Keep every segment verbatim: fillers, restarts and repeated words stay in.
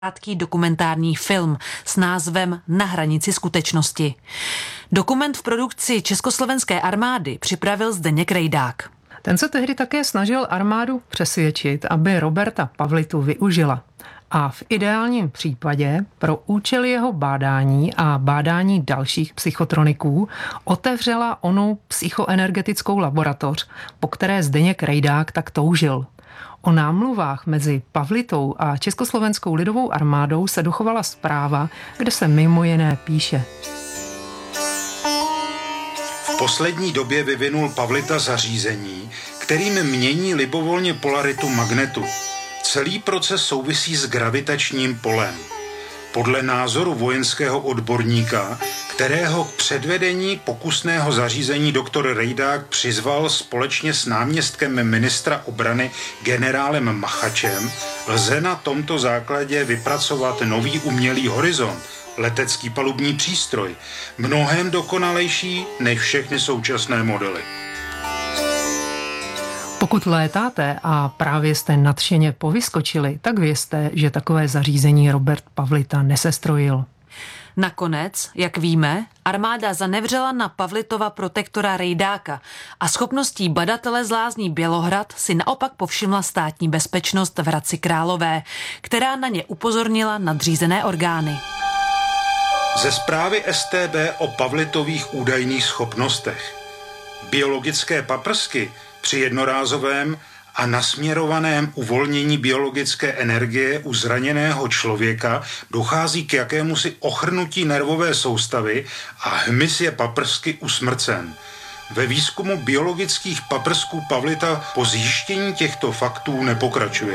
krátký dokumentární film s názvem Na hranici skutečnosti. Dokument v produkci Československé armády připravil Zdeněk Rejdák. Ten se tehdy také snažil armádu přesvědčit, aby Roberta Pavlitu využila. A v ideálním případě pro účely jeho bádání a bádání dalších psychotroniků otevřela onu psychoenergetickou laboratoř, po které Zdeněk Rejdák tak toužil. O námluvách mezi Pavlitou a Československou lidovou armádou se dochovala zpráva, kde se mimo jiné píše. V poslední době vyvinul Pavlita zařízení, kterým mění libovolně polaritu magnetu. Celý proces souvisí s gravitačním polem. Podle názoru vojenského odborníka, kterého k předvedení pokusného zařízení doktor Rejdák přizval společně s náměstkem ministra obrany generálem Machačem, lze na tomto základě vypracovat nový umělý horizont, letecký palubní přístroj, mnohem dokonalejší než všechny současné modely. Pokud létáte a právě jste nadšeně povyskočili, tak vězte, že takové zařízení Robert Pavlita nesestrojil. Nakonec, jak víme, armáda zanevřela na Pavlitova protektora Rejdáka a schopností badatele z lázní Bělohrad si naopak povšimla Státní bezpečnost v Hradci Králové, která na ně upozornila nadřízené orgány. Ze zprávy S T B o Pavlitových údajných schopnostech. Biologické paprsky při jednorázovém a nasměrovaném uvolnění biologické energie u zraněného člověka dochází k jakémusi ochrnutí nervové soustavy a hmyz je paprsky usmrcen. Ve výzkumu biologických paprsků Pavlita po zjištění těchto faktů nepokračuje.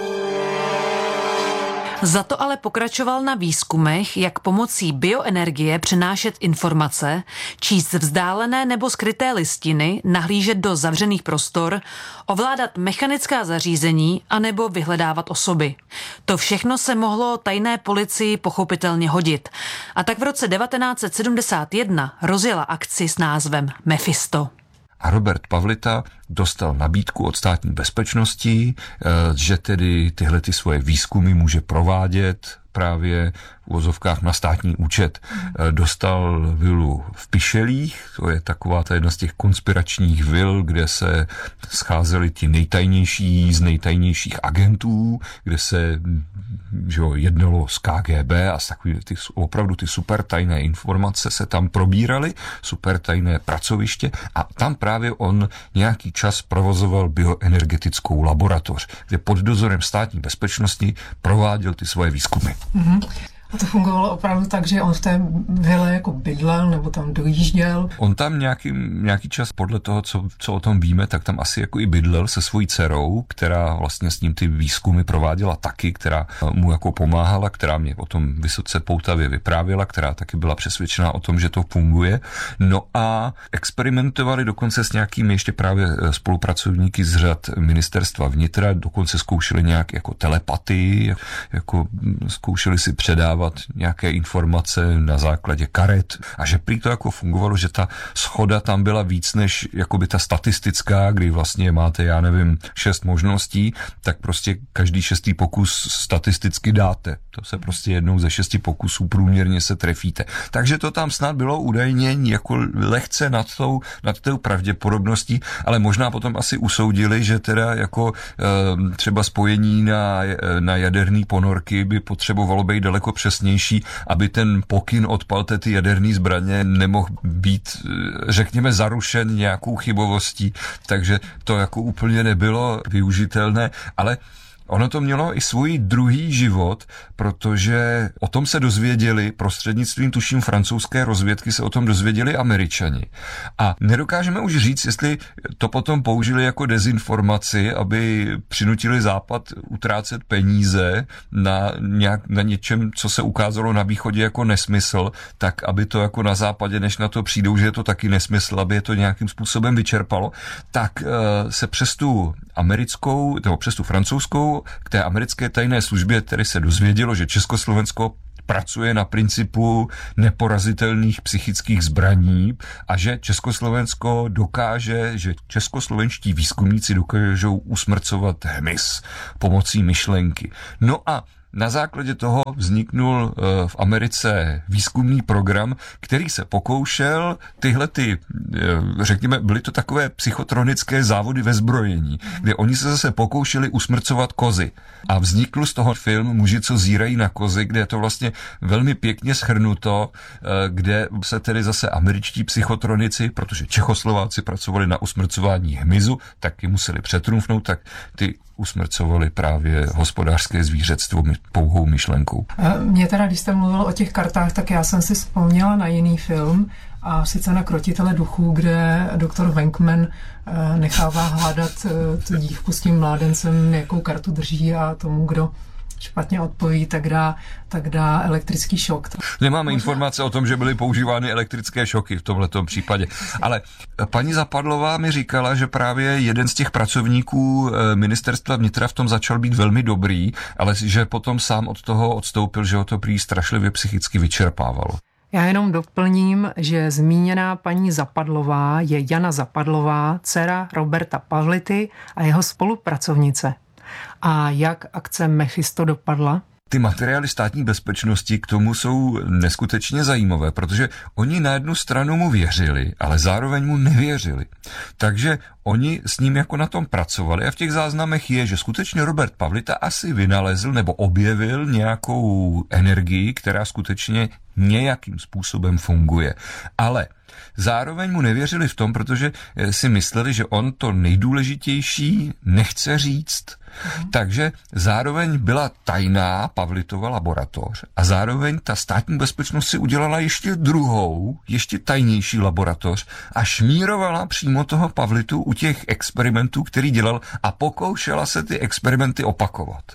Za to ale pokračoval na výzkumech, jak pomocí bioenergie přenášet informace, číst vzdálené nebo skryté listiny, nahlížet do zavřených prostor, ovládat mechanická zařízení anebo vyhledávat osoby. To všechno se mohlo tajné policii pochopitelně hodit. A tak v roce devatenáct set sedmdesát jedna rozjela akci s názvem Mephisto. A Robert Pavlita dostal nabídku od Státní bezpečnosti, že tedy tyhle ty svoje výzkumy může provádět právě v uvozovkách na státní účet. Dostal vilu v Pišelích, to je taková ta jedna z těch konspiračních vil, kde se scházeli ti nejtajnější z nejtajnějších agentů, kde se že jo, jednalo z K G B a z takový, ty, opravdu ty super tajné informace se tam probíraly, super tajné pracoviště a tam právě on nějaký čas provozoval bioenergetickou laboratoř, kde pod dozorem Státní bezpečnosti prováděl ty svoje výzkumy. Mm-hmm. A to fungovalo opravdu tak, že on v té vile jako bydlel nebo tam dojížděl? On tam nějaký, nějaký čas, podle toho, co, co o tom víme, tak tam asi jako i bydlel se svojí dcerou, která vlastně s ním ty výzkumy prováděla taky, která mu jako pomáhala, která mě o tom vysoce poutavě vyprávěla, která taky byla přesvědčená o tom, že to funguje. No a experimentovali dokonce s nějakými ještě právě spolupracovníky z řad ministerstva vnitra, dokonce zkoušeli nějak jako telepatii, jako zkoušeli si předávat nějaké informace na základě karet a že prý to jako fungovalo, že ta shoda tam byla víc než jakoby ta statistická, kdy vlastně máte, já nevím, šest možností, tak prostě každý šestý pokus statisticky dáte. To se prostě jednou ze šesti pokusů průměrně se trefíte. Takže to tam snad bylo údajně jako lehce nad tou, nad tou pravděpodobností, ale možná potom asi usoudili, že teda jako e, třeba spojení na, na jaderný ponorky by potřebovalo být daleko přesnější, aby ten pokyn odpalte ty jaderné zbraně nemohl být, řekněme, zarušen nějakou chybovostí, takže to jako úplně nebylo využitelné, ale ono to mělo i svůj druhý život, protože o tom se dozvěděli, prostřednictvím tuším francouzské rozvědky se o tom dozvěděli Američani. A nedokážeme už říct, jestli to potom použili jako dezinformaci, aby přinutili Západ utrácet peníze na, nějak, na něčem, co se ukázalo na východě jako nesmysl, tak aby to jako na západě, než na to přijdou, že je to taky nesmysl, aby je to nějakým způsobem vyčerpalo, tak uh, se přes tu americkou, nebo přes tu francouzskou k té americké tajné službě, které se dozvědělo, že Československo pracuje na principu neporazitelných psychických zbraní a že Československo dokáže, že českoslovenští výzkumníci dokážou usmrcovat hmyz pomocí myšlenky. No a na základě toho vzniknul v Americe výzkumný program, který se pokoušel tyhle ty, řekněme, byly to takové psychotronické závody ve zbrojení, kde oni se zase pokoušeli usmrcovat kozy. A vznikl z toho film Muži, co zírají na kozy, kde je to vlastně velmi pěkně shrnuto, kde se tedy zase američtí psychotronici, protože Čechoslováci pracovali na usmrcování hmyzu, taky museli přetrumfnout, tak ty usmrcovali právě hospodářské zvířectvo pouhou myšlenkou. Mě teda, když jste mluvil o těch kartách, tak já jsem si vzpomněla na jiný film, a sice na Krotitele duchů, kde doktor Venkman nechává hádat tu dívku s tím mládencem, jakou kartu drží, a tomu, kdo špatně odpoví, tak dá, tak dá elektrický šok. Nemáme Možná... informace o tom, že byly používány elektrické šoky v tomhletom případě. Ale paní Zapadlová mi říkala, že právě jeden z těch pracovníků ministerstva vnitra v tom začal být velmi dobrý, ale že potom sám od toho odstoupil, že ho to prý strašlivě psychicky vyčerpávalo. Já jenom doplním, že zmíněná paní Zapadlová je Jana Zapadlová, dcera Roberta Pavlity a jeho spolupracovnice. A jak akce Mephisto dopadla? Ty materiály státní bezpečnosti k tomu jsou neskutečně zajímavé, protože oni na jednu stranu mu věřili, ale zároveň mu nevěřili. Takže oni s ním jako na tom pracovali a v těch záznamech je, že skutečně Robert Pavlita asi vynalezl nebo objevil nějakou energii, která skutečně nějakým způsobem funguje. Ale zároveň mu nevěřili v tom, protože si mysleli, že on to nejdůležitější nechce říct. Mhm. Takže zároveň byla tajná Pavlitova laboratoř a zároveň ta státní bezpečnost si udělala ještě druhou, ještě tajnější laboratoř a šmírovala přímo toho Pavlitu u těch experimentů, který dělal, a pokoušela se ty experimenty opakovat.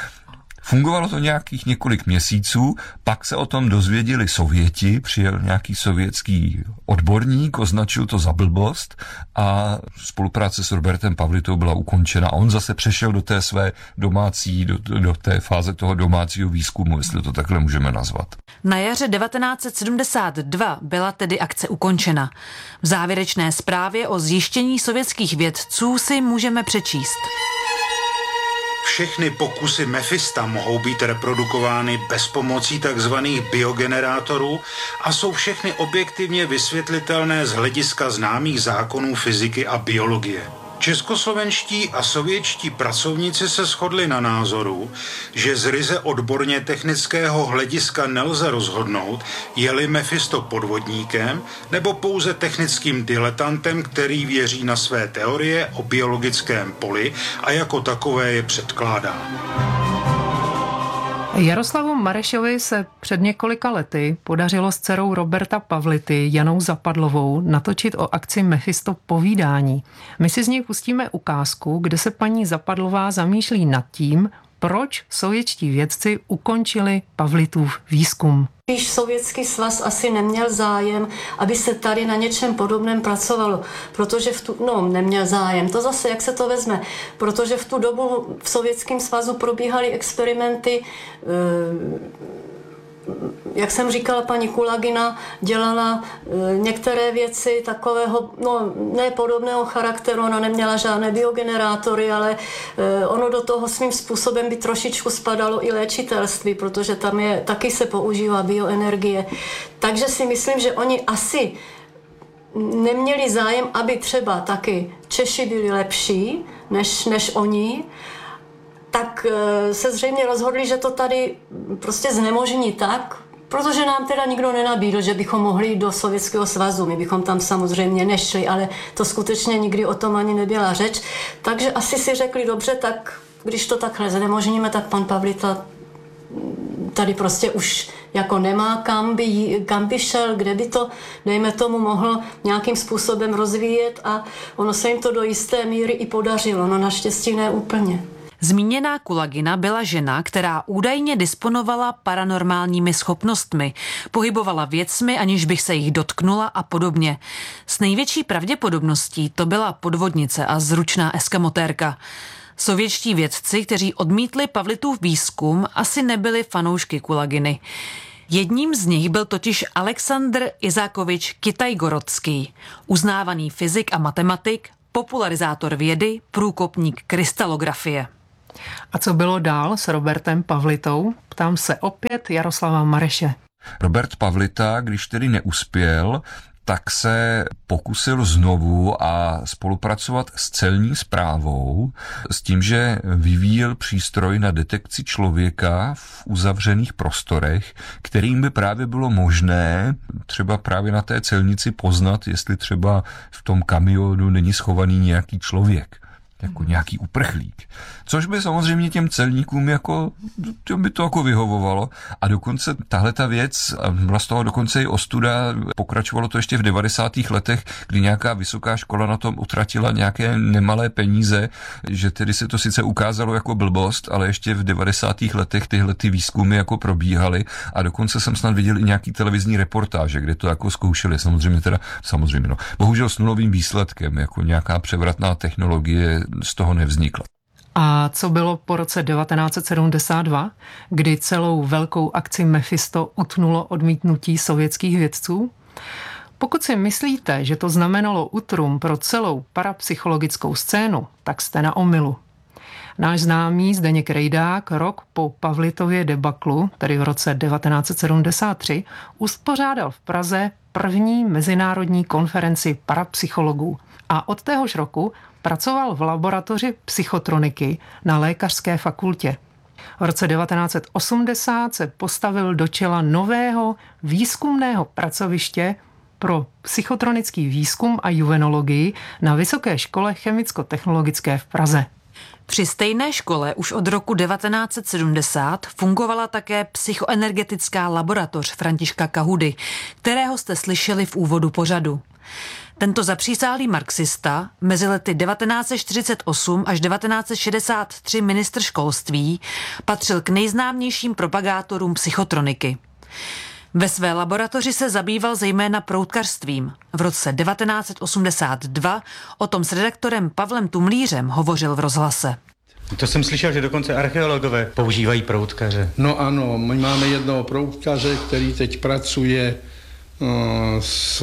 Fungovalo to nějakých několik měsíců, pak se o tom dozvěděli Sověti, přijel nějaký sovětský odborník, označil to za blbost a spolupráce s Robertem Pavlitou byla ukončena. A on zase přešel do té své domácí, do, do té fáze toho domácího výzkumu, jestli to takhle můžeme nazvat. Na jaře devatenáct set sedmdesát dva byla tedy akce ukončena. V závěrečné zprávě o zjištění sovětských vědců si můžeme přečíst. Všechny pokusy Mephista mohou být reprodukovány bez pomocí tzv. Biogenerátorů a jsou všechny objektivně vysvětlitelné z hlediska známých zákonů fyziky a biologie. Českoslovenští a sovětští pracovníci se shodli na názoru, že z ryze odborně technického hlediska nelze rozhodnout, je-li Mephisto podvodníkem nebo pouze technickým diletantem, který věří na své teorie o biologickém poli a jako takové je předkládá. Jaroslavu Marešovi se před několika lety podařilo s dcerou Roberta Pavlity, Janou Zapadlovou, natočit o akci Mephisto povídání. My si z něj pustíme ukázku, kde se paní Zapadlová zamýšlí nad tím, proč sovětští vědci ukončili Pavlitův výzkum. Spíš Sovětský svaz asi neměl zájem, aby se tady na něčem podobném pracovalo, protože v tu, no, neměl zájem, to zase, jak se to vezme, protože v tu dobu v Sovětském svazu probíhaly experimenty, jak jsem říkala, paní Kulagina dělala některé věci takového, no, nepodobného charakteru, ona neměla žádné biogenerátory, ale ono do toho svým způsobem by trošičku spadalo i léčitelství, protože tam je, taky se používá bioenergie. Takže si myslím, že oni asi neměli zájem, aby třeba taky Češi byli lepší než, než oni, tak se zřejmě rozhodli, že to tady prostě znemožní tak, protože nám teda nikdo nenabídl, že bychom mohli jít do Sovětského svazu. My bychom tam samozřejmě nešli, ale to skutečně nikdy o tom ani nebyla řeč. Takže asi si řekli, dobře, tak když to takhle znemožníme, tak pan Pavlita tady prostě už jako nemá kam by, kam by šel, kde by to, dejme tomu, mohl nějakým způsobem rozvíjet, a ono se jim to do jisté míry i podařilo, no naštěstí ne úplně. Zmíněná Kulagina byla žena, která údajně disponovala paranormálními schopnostmi, pohybovala věcmi, aniž bych se jich dotknula a podobně. S největší pravděpodobností to byla podvodnice a zručná eskamotérka. Sovětští vědci, kteří odmítli Pavlitův výzkum, asi nebyli fanoušky Kulaginy. Jedním z nich byl totiž Aleksandr Izákovič Kitaj-Gorodský, uznávaný fyzik a matematik, popularizátor vědy, průkopník krystalografie. A co bylo dál s Robertem Pavlitou? Ptám se opět Jaroslava Mareše. Robert Pavlita, když tedy neuspěl, tak se pokusil znovu a spolupracovat s celní správou s tím, že vyvíjel přístroj na detekci člověka v uzavřených prostorech, kterým by právě bylo možné třeba právě na té celnici poznat, jestli třeba v tom kamionu není schovaný nějaký člověk, jako nějaký uprchlík. Což by samozřejmě těm celníkům jako, těm by to jako vyhovovalo. A dokonce tahle ta věc, byla z toho dokonce i ostuda, pokračovalo to ještě v devadesátých letech, kdy nějaká vysoká škola na tom utratila nějaké nemalé peníze, že tedy se to sice ukázalo jako blbost, ale ještě v devadesátých letech tyhle ty výzkumy jako probíhaly a dokonce jsem snad viděl i nějaký televizní reportáže, kde to jako zkoušeli. Samozřejmě teda, samozřejmě no. Bohužel s nulovým výsledkem, jako nějaká převratná technologie z toho nevznikla. A co bylo po roce devatenáct set sedmdesát dva, kdy celou velkou akci Mephisto utnulo odmítnutí sovětských vědců? Pokud si myslíte, že to znamenalo utrum pro celou parapsychologickou scénu, tak jste na omylu. Náš známý Zdeněk Rejdák rok po Pavlitově debaklu, tedy v roce devatenáct set sedmdesát tři, uspořádal v Praze první mezinárodní konferenci parapsychologů a od téhož roku pracoval v laboratoři psychotroniky na lékařské fakultě. V roce devatenáct set osmdesát se postavil do čela nového výzkumného pracoviště pro psychotronický výzkum a juvenologii na Vysoké škole chemicko-technologické v Praze. Při stejné škole už od roku devatenáct set sedmdesát fungovala také psychoenergetická laboratoř Františka Kahudy, kterého jste slyšeli v úvodu pořadu. Tento zapřísálý marxista, mezi lety devatenáct set čtyřicet osm až devatenáct set šedesát tři ministr školství, patřil k nejznámějším propagátorům psychotroniky. Ve své laboratoři se zabýval zejména proutkařstvím. V roce devatenáct set osmdesát dva o tom s redaktorem Pavlem Tumlířem hovořil v rozhlase. To jsem slyšel, že dokonce archeologové používají proutkaře. No ano, my máme jednoho proutkaře, který teď pracuje uh, s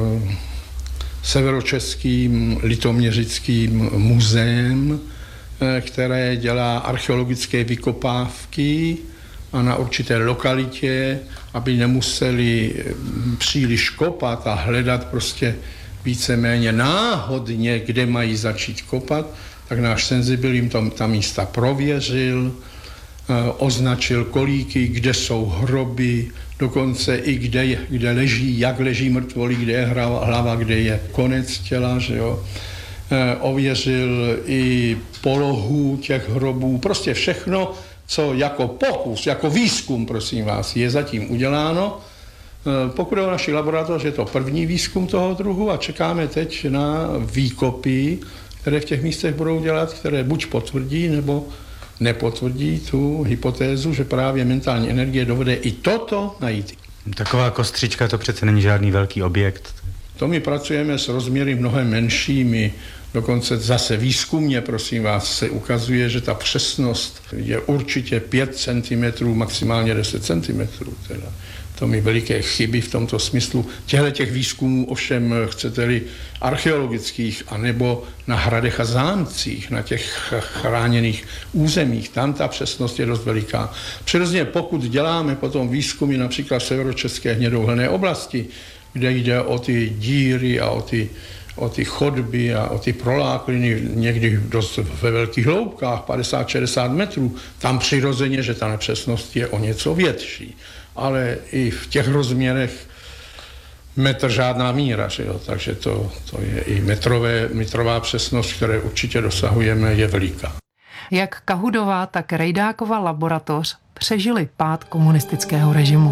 severočeským litoměřickým muzeem, které dělá archeologické vykopávky a na určité lokalitě, aby nemuseli příliš kopat a hledat prostě víceméně náhodně, kde mají začít kopat, tak náš senzibil jim tam, ta místa prověřil, označil kolíky, kde jsou hroby, dokonce i kde, kde leží, jak leží mrtvolí, kde je hlava, kde je konec těla, že jo. E, ověřil i polohu těch hrobů, prostě všechno, co jako pokus, jako výzkum, prosím vás, je zatím uděláno. E, pokud je o naší laboratoř, je to první výzkum toho druhu a čekáme teď na výkopy, které v těch místech budou dělat, které buď potvrdí, nebo nepotvrdí tu hypotézu, že právě mentální energie dovede i toto najít. Taková kostřička to přece není žádný velký objekt. To my pracujeme s rozměry mnohem menšími, dokonce zase výzkumně, prosím vás, se ukazuje, že ta přesnost je určitě pět centimetrů, maximálně deset centimetrů. Teda. To mi veliké chyby v tomto smyslu. Těchto těch výzkumů ovšem, chcete-li, archeologických, anebo na hradech a zámcích, na těch chráněných územích, tam ta přesnost je dost veliká. Přirozeně pokud děláme potom výzkumy například v severočeské hnědouhelné oblasti, kde jde o ty díry a o ty, o ty chodby a o ty prolákliny někdy dost ve velkých hloubkách, padesát šedesát metrů, tam přirozeně, že ta nepřesnost je o něco větší. Ale i v těch rozměrech metr žádná míra, že jo? Takže to, to je i metrové, metrová přesnost, které určitě dosahujeme, je veliká. Jak Kahudová, tak Rejdákova laboratoř přežili pád komunistického režimu.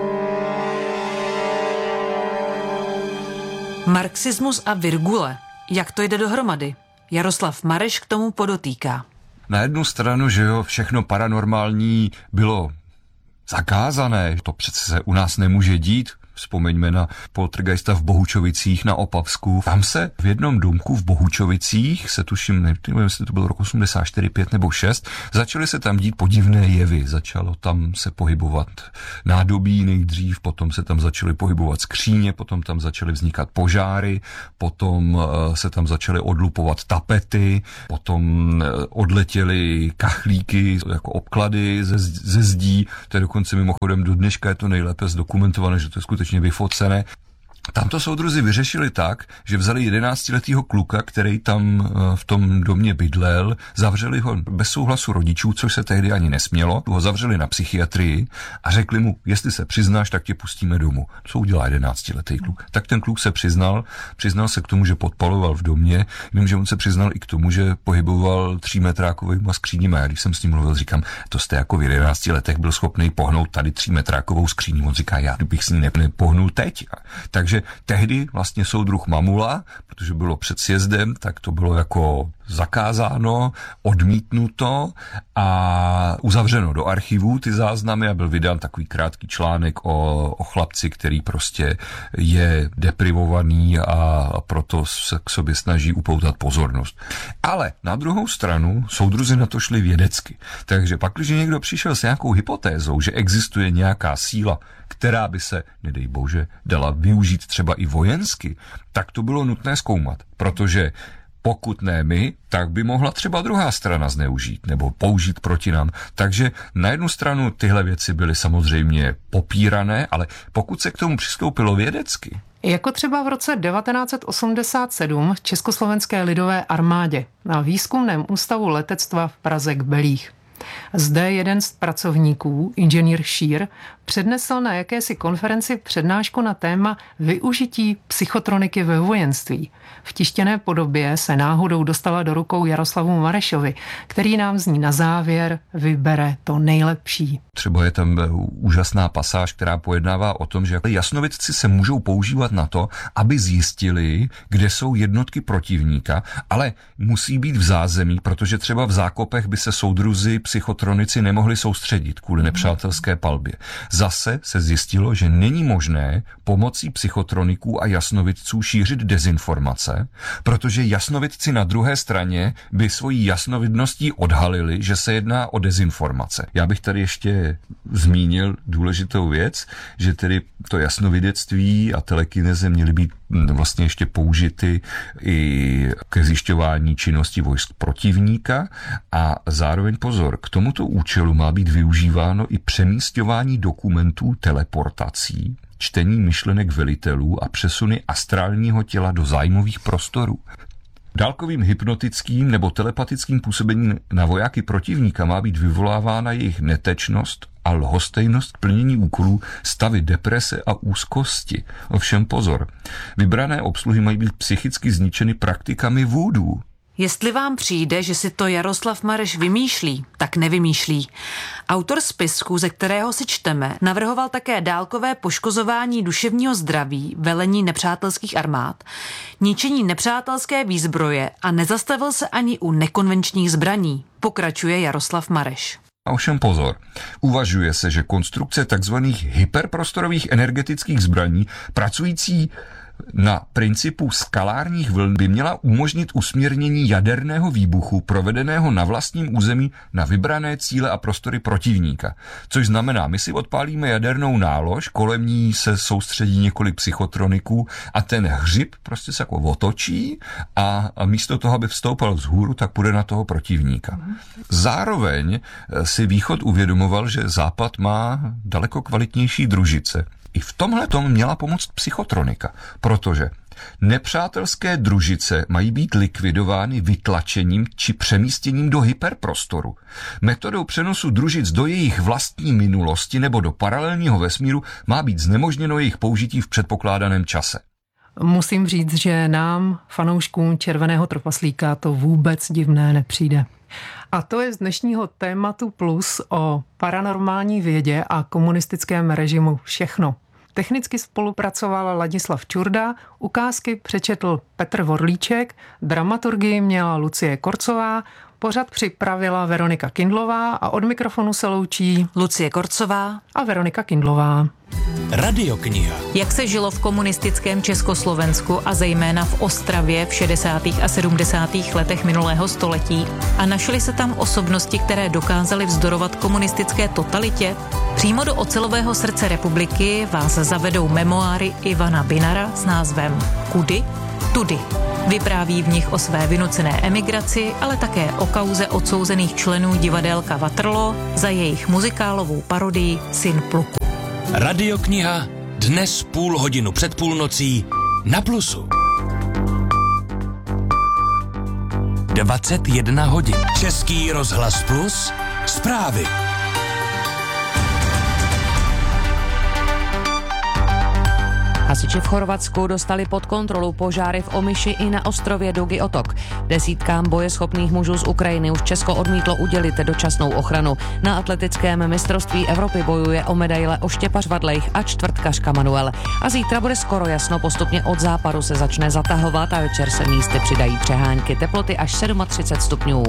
Marxismus a virgule. Jak to jde dohromady? Jaroslav Mareš k tomu podotýká. Na jednu stranu, že jo, všechno paranormální bylo zakázané, to přece se u nás nemůže dít. Vzpomeňme na poltergeista v Bohučovicích na Opavsku. Tam se v jednom domku v Bohučovicích, se tuším, nevím, jestli to bylo roku osmdesát čtyři, pět nebo šest, začaly se tam dít podivné jevy. Začalo tam se pohybovat nádobí nejdřív, potom se tam začaly pohybovat skříně, potom tam začaly vznikat požáry, potom se tam začaly odlupovat tapety, potom odletěly kachlíky jako obklady ze, ze zdí. To je dokonce mimochodem do dneška je to nejlépe zdokumentované, že to je skutečně vyfocené. Tam to soudruzi vyřešili tak, že vzali jedenáctiletýho kluka, který tam v tom domě bydlel, zavřeli ho bez souhlasu rodičů, což se tehdy ani nesmělo, ho zavřeli na psychiatrii a řekli mu, jestli se přiznáš, tak tě pustíme domů. Co udělá jedenáctiletý kluk? Tak ten kluk se přiznal, přiznal se k tomu, že podpaloval v domě, jenomže on se přiznal i k tomu, že pohyboval třímetrákovýma skříněma. Já když jsem s ním mluvil, říkám, to jste jako v jedenácti letech byl schopný pohnout tady třímetrákovou skříní. On říká, já bych si ji nepohnul teď. Takže tehdy vlastně soudruh Mamula, protože bylo před sjezdem, tak to bylo jako zakázáno, odmítnuto a uzavřeno do archivů ty záznamy a byl vydán takový krátký článek o, o chlapci, který prostě je deprivovaný a proto se k sobě snaží upoutat pozornost. Ale na druhou stranu soudruzi na to šli vědecky. Takže pak, když někdo přišel s nějakou hypotézou, že existuje nějaká síla, která by se, nedej bože, dala využít třeba i vojensky, tak to bylo nutné zkoumat, protože pokud ne my, tak by mohla třeba druhá strana zneužít nebo použít proti nám. Takže na jednu stranu tyhle věci byly samozřejmě popírané, ale pokud se k tomu přistoupilo vědecky. Jako třeba v roce devatenáct set osmdesát sedm v Československé lidové armádě na výzkumném ústavu letectva v Praze Kbelích. Zde jeden z pracovníků, inženýr Šír, přednesl na jakési konferenci přednášku na téma využití psychotroniky ve vojenství. V tištěné podobě se náhodou dostala do rukou Jaroslavu Marešovi, který nám z ní na závěr vybere to nejlepší. Třeba je tam úžasná pasáž, která pojednává o tom, že jasnovidci se můžou používat na to, aby zjistili, kde jsou jednotky protivníka, ale musí být v zázemí, protože třeba v zákopech by se soudruzi psychotronici nemohli soustředit kvůli nepřátelské palbě. Zase se zjistilo, že není možné pomocí psychotroniků a jasnovidců šířit dezinformace, protože jasnovidci na druhé straně by svojí jasnovidností odhalili, že se jedná o dezinformace. Já bych tady ještě zmínil důležitou věc, že tedy to jasnovidectví a telekineze měly být vlastně ještě použity i ke zjišťování činnosti vojsk protivníka a zároveň pozor, k tomuto účelu má být využíváno i přemísťování dokumentů teleportací, čtení myšlenek velitelů a přesuny astrálního těla do zájmových prostorů. Dálkovým hypnotickým nebo telepatickým působením na vojáky protivníka má být vyvolávána jejich netečnost a lhostejnost k plnění úkolů, stavy deprese a úzkosti. Ovšem pozor, vybrané obsluhy mají být psychicky zničeny praktikami vúdů. Jestli vám přijde, že si to Jaroslav Mareš vymýšlí, tak nevymýšlí. Autor spisku, ze kterého si čteme, navrhoval také dálkové poškozování duševního zdraví, velení nepřátelských armád, ničení nepřátelské výzbroje a nezastavil se ani u nekonvenčních zbraní, pokračuje Jaroslav Mareš. A ovšem pozor, uvažuje se, že konstrukce tzv. Hyperprostorových energetických zbraní pracující na principu skalárních vln by měla umožnit usměrnění jaderného výbuchu provedeného na vlastním území na vybrané cíle a prostory protivníka. Což znamená, my si odpálíme jadernou nálož, kolem ní se soustředí několik psychotroniků a ten hřib prostě se jako otočí a, a místo toho, aby vstoupal vzhůru, tak půjde na toho protivníka. Zároveň si Východ uvědomoval, že Západ má daleko kvalitnější družice. I v tomhle tom měla pomoct psychotronika, protože nepřátelské družice mají být likvidovány vytlačením či přemístěním do hyperprostoru. Metodou přenosu družic do jejich vlastní minulosti nebo do paralelního vesmíru má být znemožněno jejich použití v předpokládaném čase. Musím říct, že nám, fanouškům Červeného trpaslíka, to vůbec divné nepřijde. A to je z dnešního tématu plus o paranormální vědě a komunistickém režimu všechno. Technicky spolupracoval Ladislav Čurda, ukázky přečetl Petr Vorlíček, dramaturgii měla Lucie Korcová, Pořad připravila Veronika Kindlová a od mikrofonu se loučí Lucie Korcová a Veronika Kindlová. Radiokniha. Jak se žilo v komunistickém Československu a zejména v Ostravě v šedesátých a sedmdesátých letech minulého století a našly se tam osobnosti, které dokázaly vzdorovat komunistické totalitě? Přímo do ocelového srdce republiky vás zavedou memoáry Ivana Binara s názvem Kudy? Tudy. Vypráví v nich o své vynucené emigraci, ale také o kauze odsouzených členů divadélka Waterloo za jejich muzikálovou parodii Syn pluku. Radiokniha dnes půl hodinu před půlnocí na Plusu. dvacet jedna hodin. Český rozhlas Plus. Zprávy. Hasiči v Chorvatsku dostali pod kontrolu požáry v Omiši i na ostrově Dugi otok. Desítkám bojeschopných mužů z Ukrajiny už Česko odmítlo udělit dočasnou ochranu. Na atletickém mistrovství Evropy bojuje o medaile Oštěpa Žvadlejch a čtvrtkařka Manuel. A zítra bude skoro jasno, postupně od západu se začne zatahovat a večer se místy přidají přehánky, teploty až třicet sedm stupňů.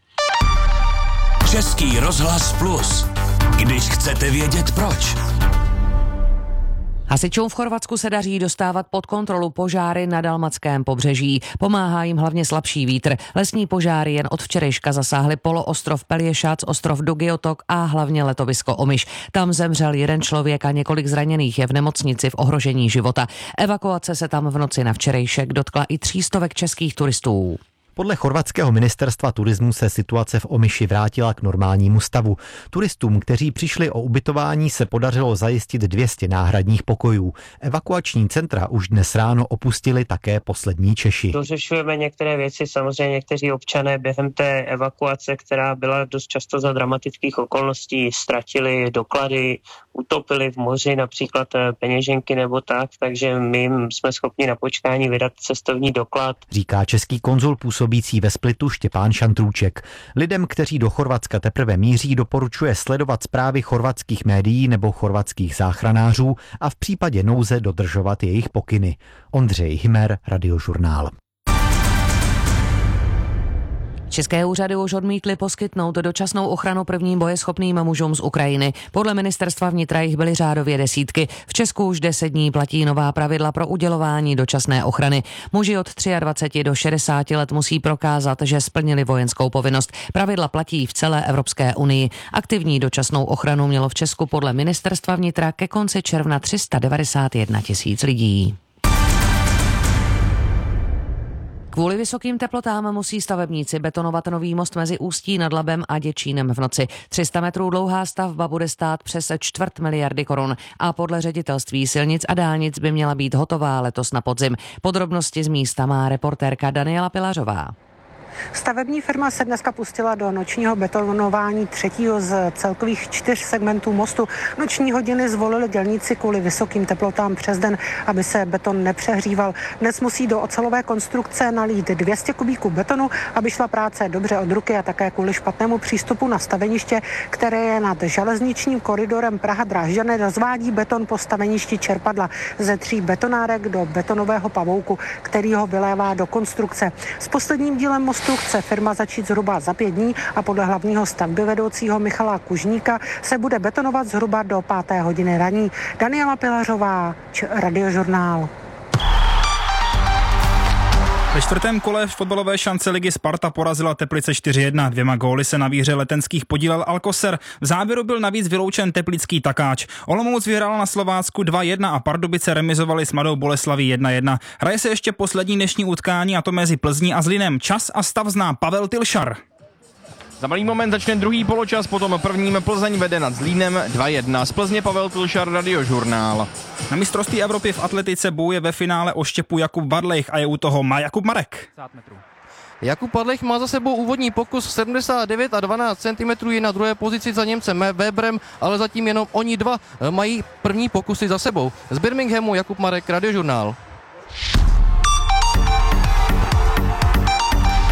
Český rozhlas Plus. Když chcete vědět proč. Hasičům v Chorvatsku se daří dostávat pod kontrolu požáry na dalmatském pobřeží. Pomáhá jim hlavně slabší vítr. Lesní požáry jen od včerejška zasáhly poloostrov Pelješac, ostrov Dugi otok a hlavně letovisko Omiš. Tam zemřel jeden člověk a několik zraněných je v nemocnici v ohrožení života. Evakuace se tam v noci na včerejšek dotkla i třístovek českých turistů. Podle chorvatského ministerstva turismu se situace v Omiši vrátila k normálnímu stavu. Turistům, kteří přišli o ubytování, se podařilo zajistit dvě stě náhradních pokojů. Evakuační centra už dnes ráno opustili také poslední Češi. Dořešujeme některé věci, samozřejmě někteří občané během té evakuace, která byla dost často za dramatických okolností, ztratili doklady, utopili v moři například peněženky nebo tak, takže my jsme schopni na počkání vydat cestovní doklad. Říká český konzul působící ve Splitu Štěpán Šantrůček. Lidem, kteří do Chorvatska teprve míří, doporučuje sledovat zprávy chorvatských médií nebo chorvatských záchranářů a v případě nouze dodržovat jejich pokyny. Ondřej Hymer, Radiožurnál. České úřady už odmítly poskytnout dočasnou ochranu prvním bojeschopným mužům z Ukrajiny. Podle ministerstva vnitra jich byly řádově desítky. V Česku už deset dní platí nová pravidla pro udělování dočasné ochrany. Muži od dvacet tři do šedesáti let musí prokázat, že splnili vojenskou povinnost. Pravidla platí v celé Evropské unii. Aktivní dočasnou ochranu mělo v Česku podle ministerstva vnitra ke konci června tři sta devadesát jedna tisíc lidí. Kvůli vysokým teplotám musí stavebníci betonovat nový most mezi Ústí nad Labem a Děčínem v noci. tři sta metrů dlouhá stavba bude stát přes čtvrt miliardy korun a podle ředitelství silnic a dálnic by měla být hotová letos na podzim. Podrobnosti z místa má reportérka Daniela Pilařová. Stavební firma se dneska pustila do nočního betonování třetího z celkových čtyř segmentů mostu. Noční hodiny zvolili dělníci kvůli vysokým teplotám přes den, aby se beton nepřehříval. Dnes musí do ocelové konstrukce nalít dvě stě kubíků betonu, aby šla práce dobře od ruky a také kvůli špatnému přístupu na staveniště, které je nad železničním koridorem Praha-Drážďany, rozvádí beton po staveništi čerpadla ze tří betonárek do betonového pavouku, který ho vylévá do konstrukce. S posledním dílem mostu chce firma začít zhruba za pět dní a podle hlavního stavbyvedoucího Michala Kužníka se bude betonovat zhruba do páté hodiny raní. Daniela Pilařová, Radiožurnál. Ve čtvrtém kole fotbalové šance ligy Sparta porazila Teplice čtyři jedna. Dvěma góly se na výhře letenských podílel Alcocer. V závěru byl navíc vyloučen teplický takáč. Olomouc vyhrál na Slovácku dva jedna a Pardubice remizovali s Mladou Boleslaví jedna jedna. Hraje se ještě poslední dnešní utkání, a to mezi Plzní a Zlínem. Čas a stav zná Pavel Tilšar. Za malý moment začne druhý poločas, potom prvním Plzeň vede nad Zlínem dva jedna. Z Plzně Pavel Tilšar, Radiožurnál. Na mistrovství Evropy v atletice bojuje ve finále o štěpu Jakub Badlejch a je u toho má Jakub Marek. Jakub Badlejch má za sebou úvodní pokus sedmdesát devět a dvanáct centimetrů, je na druhé pozici za Němcem Weberem, ale zatím jenom oni dva mají první pokusy za sebou. Z Birminghamu Jakub Marek, Radiožurnál.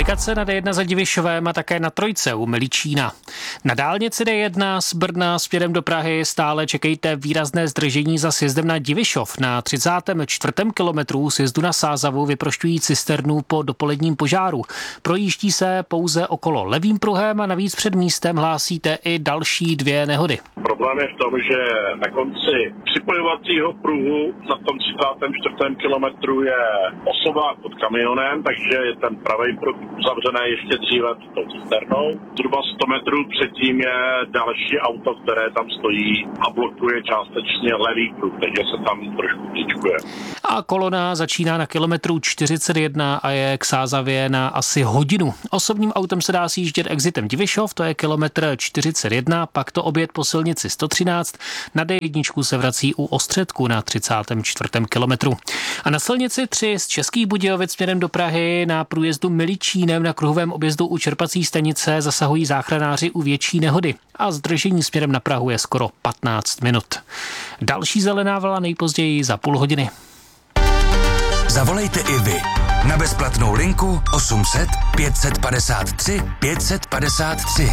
Komplikace na D jedna za Divišovem a také na trojce u Miličína. Na dálnici D jedna z Brna směrem do Prahy stále čekejte výrazné zdržení za sjezdem na Divišov. Na třicátém čtvrtém kilometru sjezdu na Sázavu vyprošťují cisternu po dopoledním požáru. Projíždí se pouze okolo levým pruhem a navíc před místem hlásíte i další dvě nehody. Problém je v tom, že na konci připojovacího pruhu na tom třicátém čtvrtém kilometru je osoba pod kamionem, takže je ten pravý pruh uzavřený ještě dříve tou cisternou. Zhruba sto metrů předtím je další auto, které tam stojí a blokuje částečně levý pruh, takže se tam trošku týčkuje. A kolona začíná na kilometru čtyřicet jedna a je k Sázavě na asi hodinu. Osobním autem se dá sjíždět exitem Divišov, to je kilometr čtyřicet jedna, pak to obět po silnici sto třináct, na D jedna se vrací u Ostředku na třicátém čtvrtém kilometru. A na silnici tři z Českých Budějovic směrem do Prahy na průjezdu Miličínem na kruhovém objezdu u čerpací stanice zasahují záchranáři u větší nehody a zdržení směrem na Prahu je skoro patnáct minut. Další zelená vlna nejpozději za půl hodiny. Zavolejte i vy na bezplatnou linku osm set pět set padesát tři pět set padesát tři.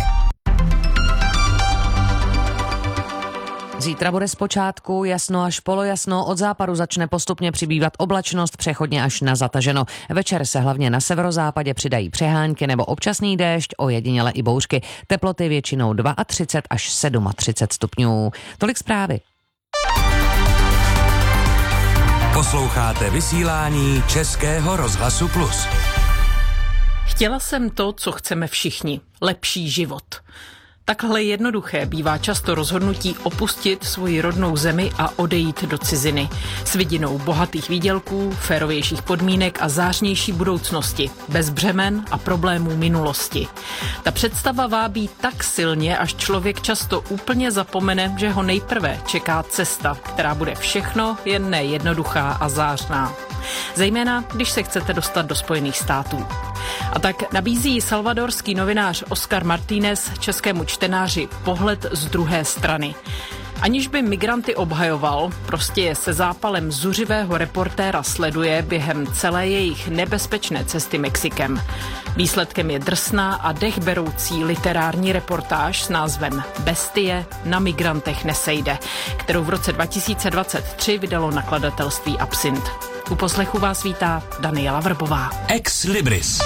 Zítra bude zpočátku jasno až polojasno, od západu začne postupně přibývat oblačnost, přechodně až na zataženo. Večer se hlavně na severozápadě přidají přehánky nebo občasný déšť, ojediněle i bouřky. Teploty většinou třicet dva až třicet sedm stupňů. Tolik zprávy. Posloucháte vysílání Českého rozhlasu Plus. Chtěla jsem to, co chceme všichni. Lepší život. Takhle jednoduché bývá často rozhodnutí opustit svoji rodnou zemi a odejít do ciziny. S vidinou bohatých výdělků, férovějších podmínek a zářnější budoucnosti, bez břemen a problémů minulosti. Ta představa vábí tak silně, až člověk často úplně zapomene, že ho nejprve čeká cesta, která bude všechno jen nejednoduchá a zářná. Zejména, když se chcete dostat do Spojených států. A tak nabízí salvadorský novinář Oscar Martínez českému čtenáři pohled z druhé strany. Aniž by migranty obhajoval, prostě je se zápalem zuřivého reportéra sleduje během celé jejich nebezpečné cesty Mexikem. Výsledkem je drsná a dechberoucí literární reportáž s názvem Bestie na migrantech nesejde, kterou v roce dva tisíce dvacet tři vydalo nakladatelství Absint. U poslechu vás vítá Daniela Vrbová. Ex Libris.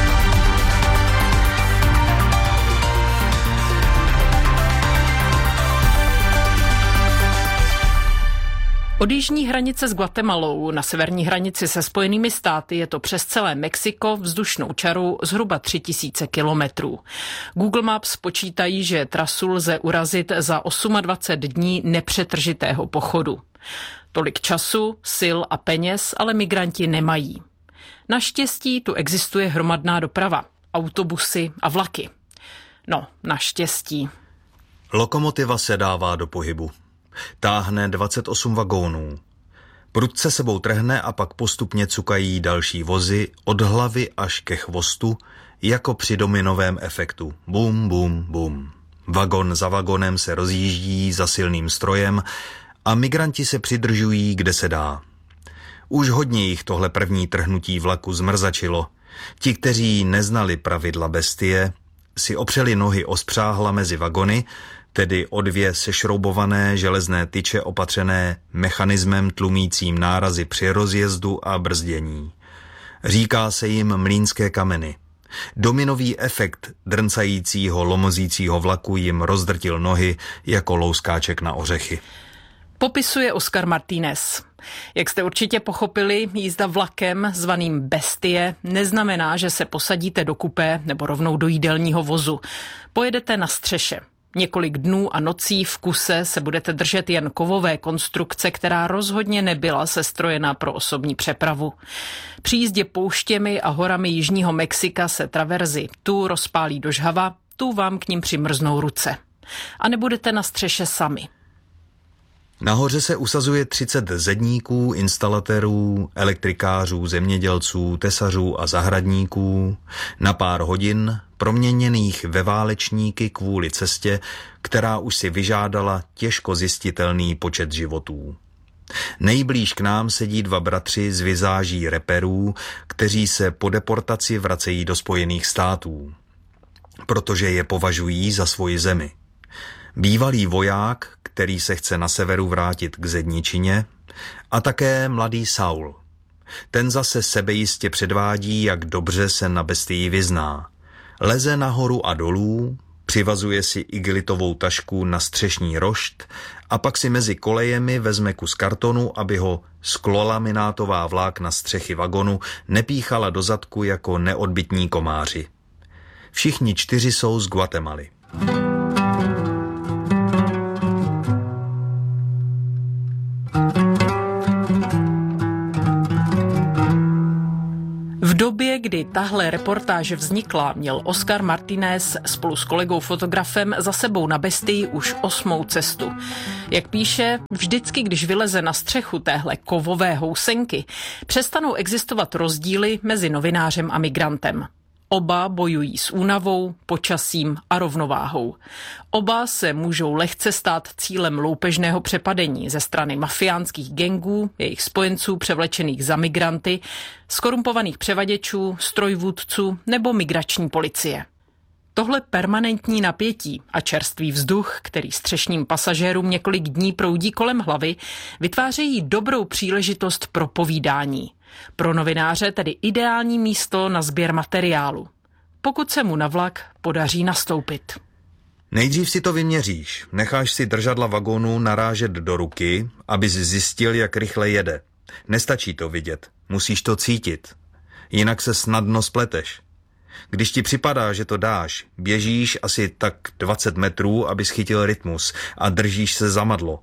Od jižní hranice s Guatemalou na severní hranici se Spojenými státy je to přes celé Mexiko vzdušnou čarou zhruba tři tisíce kilometrů. Google Maps počítají, že trasu lze urazit za dvacet osm dní nepřetržitého pochodu. Tolik času, sil a peněz ale migranti nemají. Naštěstí tu existuje hromadná doprava, autobusy a vlaky. No, naštěstí. Lokomotiva se dává do pohybu. Táhne dvacet osm vagónů. Prudce sebou trhne a pak postupně cukají další vozy od hlavy až ke chvostu, jako při dominovém efektu. Bum, bum, bum. Vagon za vagonem se rozjíždí za silným strojem a migranti se přidržují, kde se dá. Už hodně jich tohle první trhnutí vlaku zmrzačilo. Ti, kteří neznali pravidla Bestie, si opřeli nohy o spřáhla mezi vagony, tedy o dvě sešroubované železné tyče opatřené mechanismem tlumícím nárazy při rozjezdu a brzdění. Říká se jim mlýnské kameny. Dominový efekt drncajícího, lomozícího vlaku jim rozdrtil nohy jako louskáček na ořechy. Popisuje Oscar Martínez. Jak jste určitě pochopili, jízda vlakem zvaným Bestie neznamená, že se posadíte do kupé nebo rovnou do jídelního vozu. Pojedete na střeše. Několik dnů a nocí v kuse se budete držet jen kovové konstrukce, která rozhodně nebyla sestrojena pro osobní přepravu. Při jízdě pouštěmi a horami jižního Mexika se traverzy tu rozpálí do žhava, tu vám k ním přimrznou ruce. A nebudete na střeše sami. Nahoře se usazuje třicet zedníků, instalatérů, elektrikářů, zemědělců, tesařů a zahradníků na pár hodin proměněných ve válečníky kvůli cestě, která už si vyžádala těžko zjistitelný počet životů. Nejblíž k nám sedí dva bratři z vizáží reperů, kteří se po deportaci vracejí do Spojených států, protože je považují za svoji zemi. Bývalý voják, který se chce na severu vrátit k zedničině, a také mladý Saul. Ten zase sebejistě předvádí, jak dobře se na bestii vyzná. Leze nahoru a dolů, přivazuje si igelitovou tašku na střešní rošt a pak si mezi kolejemi vezme kus kartonu, aby ho sklolaminátová vlákna střechy vagonu nepíchala do zadku jako neodbytní komáři. Všichni čtyři jsou z Guatemaly. V době, kdy tahle reportáž vznikla, měl Oscar Martínez spolu s kolegou fotografem za sebou na bestii už osmou cestu. Jak píše, vždycky, když vyleze na střechu téhle kovové housenky, přestanou existovat rozdíly mezi novinářem a migrantem. Oba bojují s únavou, počasím a rovnováhou. Oba se můžou lehce stát cílem loupežného přepadení ze strany mafiánských gangů, jejich spojenců převlečených za migranty, skorumpovaných převaděčů, strojvůdců nebo migrační policie. Tohle permanentní napětí a čerstvý vzduch, který střešním pasažérům několik dní proudí kolem hlavy, vytvářejí dobrou příležitost pro povídání. Pro novináře tedy ideální místo na sběr materiálu, pokud se mu na vlak podaří nastoupit. Nejdřív si to vyměříš, necháš si držadla vagónu narážet do ruky, abys zjistil, jak rychle jede. Nestačí to vidět, musíš to cítit, jinak se snadno spleteš. Když ti připadá, že to dáš, běžíš asi tak dvacet metrů, abys chytil rytmus a držíš se za madlo.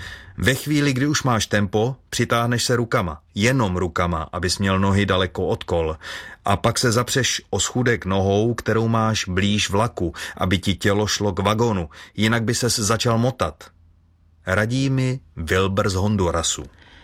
Ve chvíli, kdy už máš tempo, přitáhneš se rukama, jenom rukama, abys měl nohy daleko od kol, a pak se zapřeš o schůdek nohou, kterou máš blíž vlaku, aby ti tělo šlo k vagónu, jinak by ses začal motat. Radí mi Wilber z Hondurasu.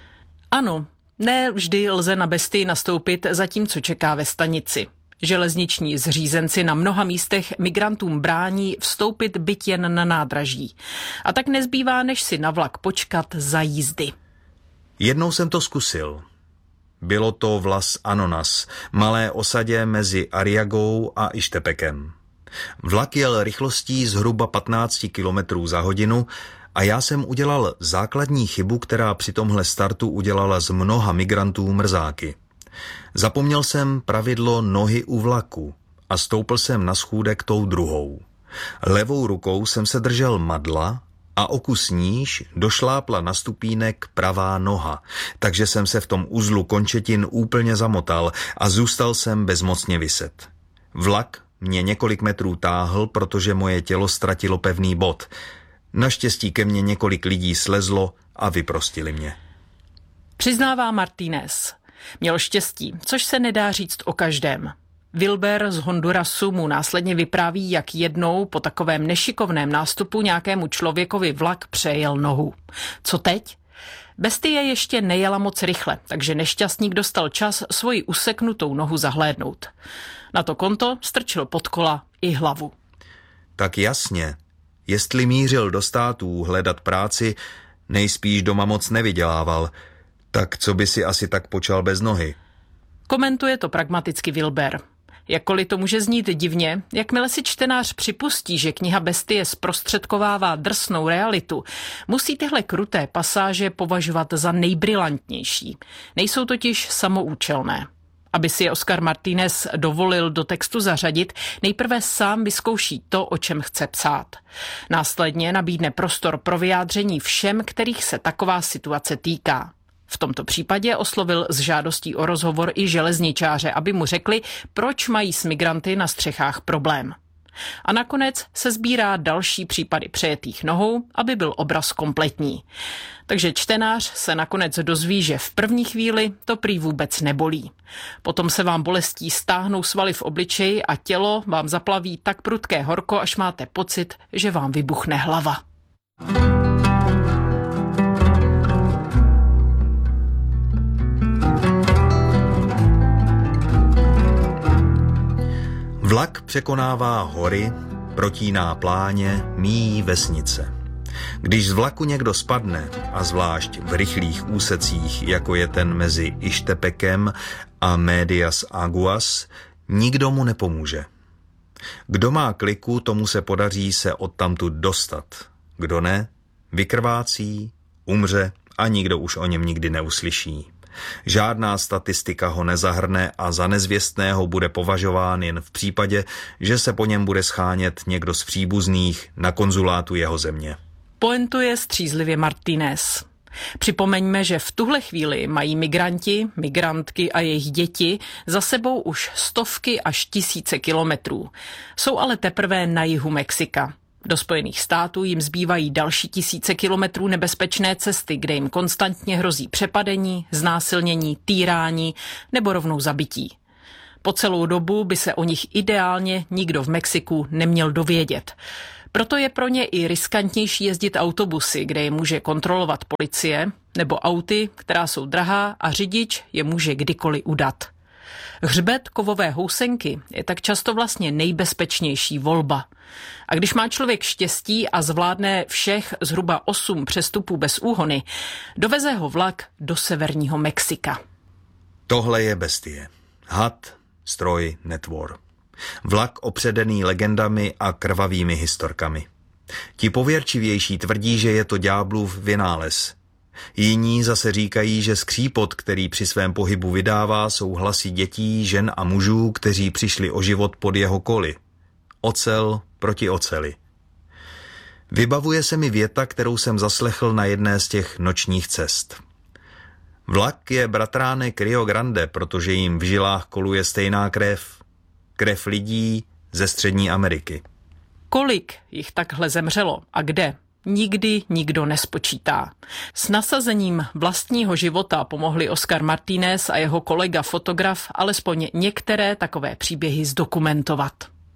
Ano, ne vždy lze na bestii nastoupit, zatímco čeká ve stanici. Železniční zřízenci na mnoha místech migrantům brání vstoupit byť jen na nádraží. A tak nezbývá, než si na vlak počkat za jízdy. Jednou jsem to zkusil. Bylo to v Las Anonas, malé osadě mezi Arriagou a Ixtepekem. Vlak jel rychlostí zhruba patnáct kilometrů za hodinu a já jsem udělal základní chybu, která při tomhle startu udělala z mnoha migrantů mrzáky. Zapomněl jsem pravidlo nohy u vlaku a stoupl jsem na schůdek tou druhou. Levou rukou jsem se držel madla a o kus níž došlápla na stupínek pravá noha, takže jsem se v tom uzlu končetin úplně zamotal a zůstal jsem bezmocně viset. Vlak mě několik metrů táhl, protože moje tělo ztratilo pevný bod. Naštěstí ke mně několik lidí slezlo a vyprostili mě. Přiznává Martínez. Měl štěstí, což se nedá říct o každém. Wilber z Hondurasu mu následně vypráví, jak jednou po takovém nešikovném nástupu nějakému člověkovi vlak přejel nohu. Co teď? Bestie ještě nejela moc rychle, takže nešťastník dostal čas svoji useknutou nohu zahlédnout. Na to konto strčil pod kola i hlavu. Tak jasně, jestli mířil do států hledat práci, nejspíš doma moc nevydělával, tak co by si asi tak počal bez nohy? Komentuje to pragmaticky Wilber. Jakkoliv to může znít divně, jakmile si čtenář připustí, že kniha Bestie zprostředkovává drsnou realitu, musí tyhle kruté pasáže považovat za nejbrilantnější. Nejsou totiž samoučelné. Aby si je Oscar Martínez dovolil do textu zařadit, nejprve sám vyzkouší to, o čem chce psát. Následně nabídne prostor pro vyjádření všem, kterých se taková situace týká. V tomto případě oslovil s žádostí o rozhovor i železničáře, aby mu řekli, proč mají s migranty na střechách problém. A nakonec se sbírá další případy přejetých nohou, aby byl obraz kompletní. Takže čtenář se nakonec dozví, že v první chvíli to prý vůbec nebolí. Potom se vám bolestí stáhnou svaly v obličeji a tělo vám zaplaví tak prudké horko, až máte pocit, že vám vybuchne hlava. Vlak překonává hory, protíná pláně, míjí vesnice. Když z vlaku někdo spadne, a zvlášť v rychlých úsecích, jako je ten mezi Ixtepekem a Medias Aguas, nikdo mu nepomůže. Kdo má kliku, tomu se podaří se odtamtud dostat. Kdo ne, vykrvácí, umře a nikdo už o něm nikdy neuslyší. Žádná statistika ho nezahrne a za nezvěstného bude považován jen v případě, že se po něm bude schánět někdo z příbuzných na konzulátu jeho země. Pointuje střízlivě Martínez. Připomeňme, že v tuhle chvíli mají migranti, migrantky a jejich děti za sebou už stovky až tisíce kilometrů. Jsou ale teprve na jihu Mexika. Do Spojených států jim zbývají další tisíce kilometrů nebezpečné cesty, kde jim konstantně hrozí přepadení, znásilnění, týrání nebo rovnou zabití. Po celou dobu by se o nich ideálně nikdo v Mexiku neměl dovědět. Proto je pro ně i riskantnější jezdit autobusy, kde je může kontrolovat policie, nebo auty, která jsou drahá a řidič je může kdykoliv udat. Hřbet kovové housenky je tak často vlastně nejbezpečnější volba. A když má člověk štěstí a zvládne všech zhruba osm přestupů bez úhony, doveze ho vlak do severního Mexika. Tohle je bestie. Had, stroj, netvor. Vlak opředený legendami a krvavými historkami. Ti pověrčivější tvrdí, že je to ďáblův vynález. Jiní zase říkají, že skřípot, který při svém pohybu vydává, jsou hlasy dětí, žen a mužů, kteří přišli o život pod jeho koly. Ocel proti oceli. Vybavuje se mi věta, kterou jsem zaslechl na jedné z těch nočních cest. Vlak je bratránek Rio Grande, protože jim v žilách koluje stejná krev. Krev lidí ze Střední Ameriky. Kolik jich takhle zemřelo a kde? Nikdy nikdo nespočítá. S nasazením vlastního života pomohli Oscar Martínez a jeho kolega fotograf alespoň některé takové příběhy zdokumentovat.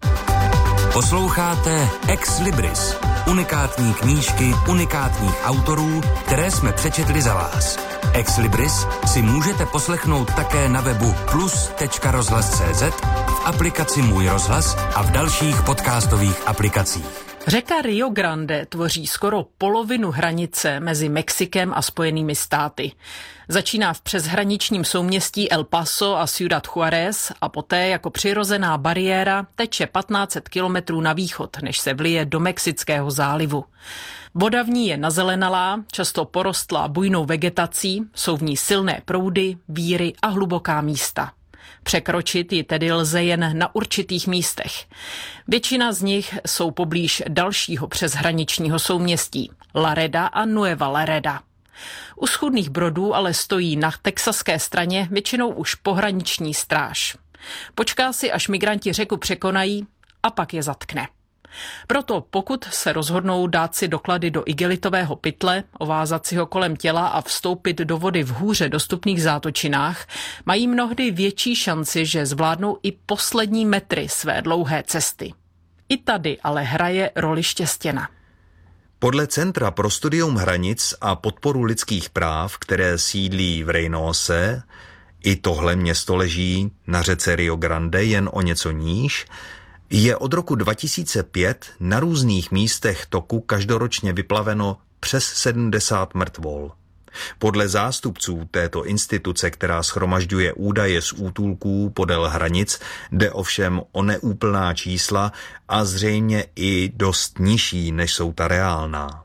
Posloucháte Ex Libris, unikátní knížky unikátních autorů, které jsme přečetli za vás. Ex Libris si můžete poslechnout také na webu plus tečka rozhlas tečka cé zet, v aplikaci Můj rozhlas a v dalších podcastových aplikacích. Řeka Rio Grande tvoří skoro polovinu hranice mezi Mexikem a Spojenými státy. Začíná v přeshraničním souměstí El Paso a Ciudad Juárez a poté jako přirozená bariéra teče patnáct set kilometrů na východ, než se vlije do Mexického zálivu. Voda v ní je nazelenalá, často porostlá bujnou vegetací, jsou v ní silné proudy, víry a hluboká místa. Překročit ji tedy lze jen na určitých místech. Většina z nich jsou poblíž dalšího přeshraničního souměstí Lareda a Nueva Lareda. U schůdných brodů ale stojí na texaské straně většinou už pohraniční stráž. Počká si, až migranti řeku překonají a pak je zatkne. Proto pokud se rozhodnou dát si doklady do igelitového pytle, ovázat si ho kolem těla a vstoupit do vody v hůře dostupných zátočinách, mají mnohdy větší šanci, že zvládnou i poslední metry své dlouhé cesty. I tady ale hraje roli štěstěna. Podle Centra pro studium hranic a podporu lidských práv, které sídlí v Reynose, i tohle město leží na řece Rio Grande jen o něco níž, je od roku dva tisíce pět na různých místech toku každoročně vyplaveno přes sedmdesát mrtvol. Podle zástupců této instituce, která shromažďuje údaje z útulků podél hranic, jde ovšem o neúplná čísla a zřejmě i dost nižší, než jsou ta reálná.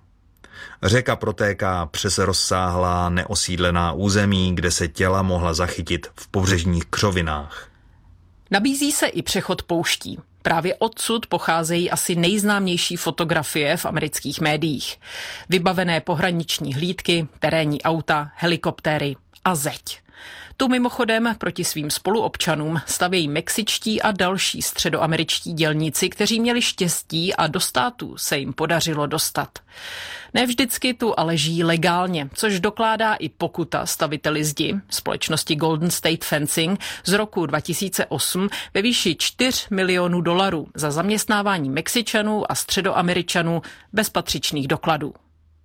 Řeka protéká přes rozsáhlá neosídlená území, kde se těla mohla zachytit v pobřežních křovinách. Nabízí se i přechod pouští. Právě odsud pocházejí asi nejznámější fotografie v amerických médiích. Vybavené pohraniční hlídky, terénní auta, helikoptéry a zeď. Tu mimochodem proti svým spoluobčanům stavějí mexičtí a další středoameričtí dělníci, kteří měli štěstí a do států se jim podařilo dostat. Ne vždycky tu ale žijí legálně, což dokládá i pokuta staviteli zdi společnosti Golden State Fencing z roku dva tisíce osm ve výši čtyři milionů dolarů za zaměstnávání Mexičanů a Středoameričanů bez patřičných dokladů.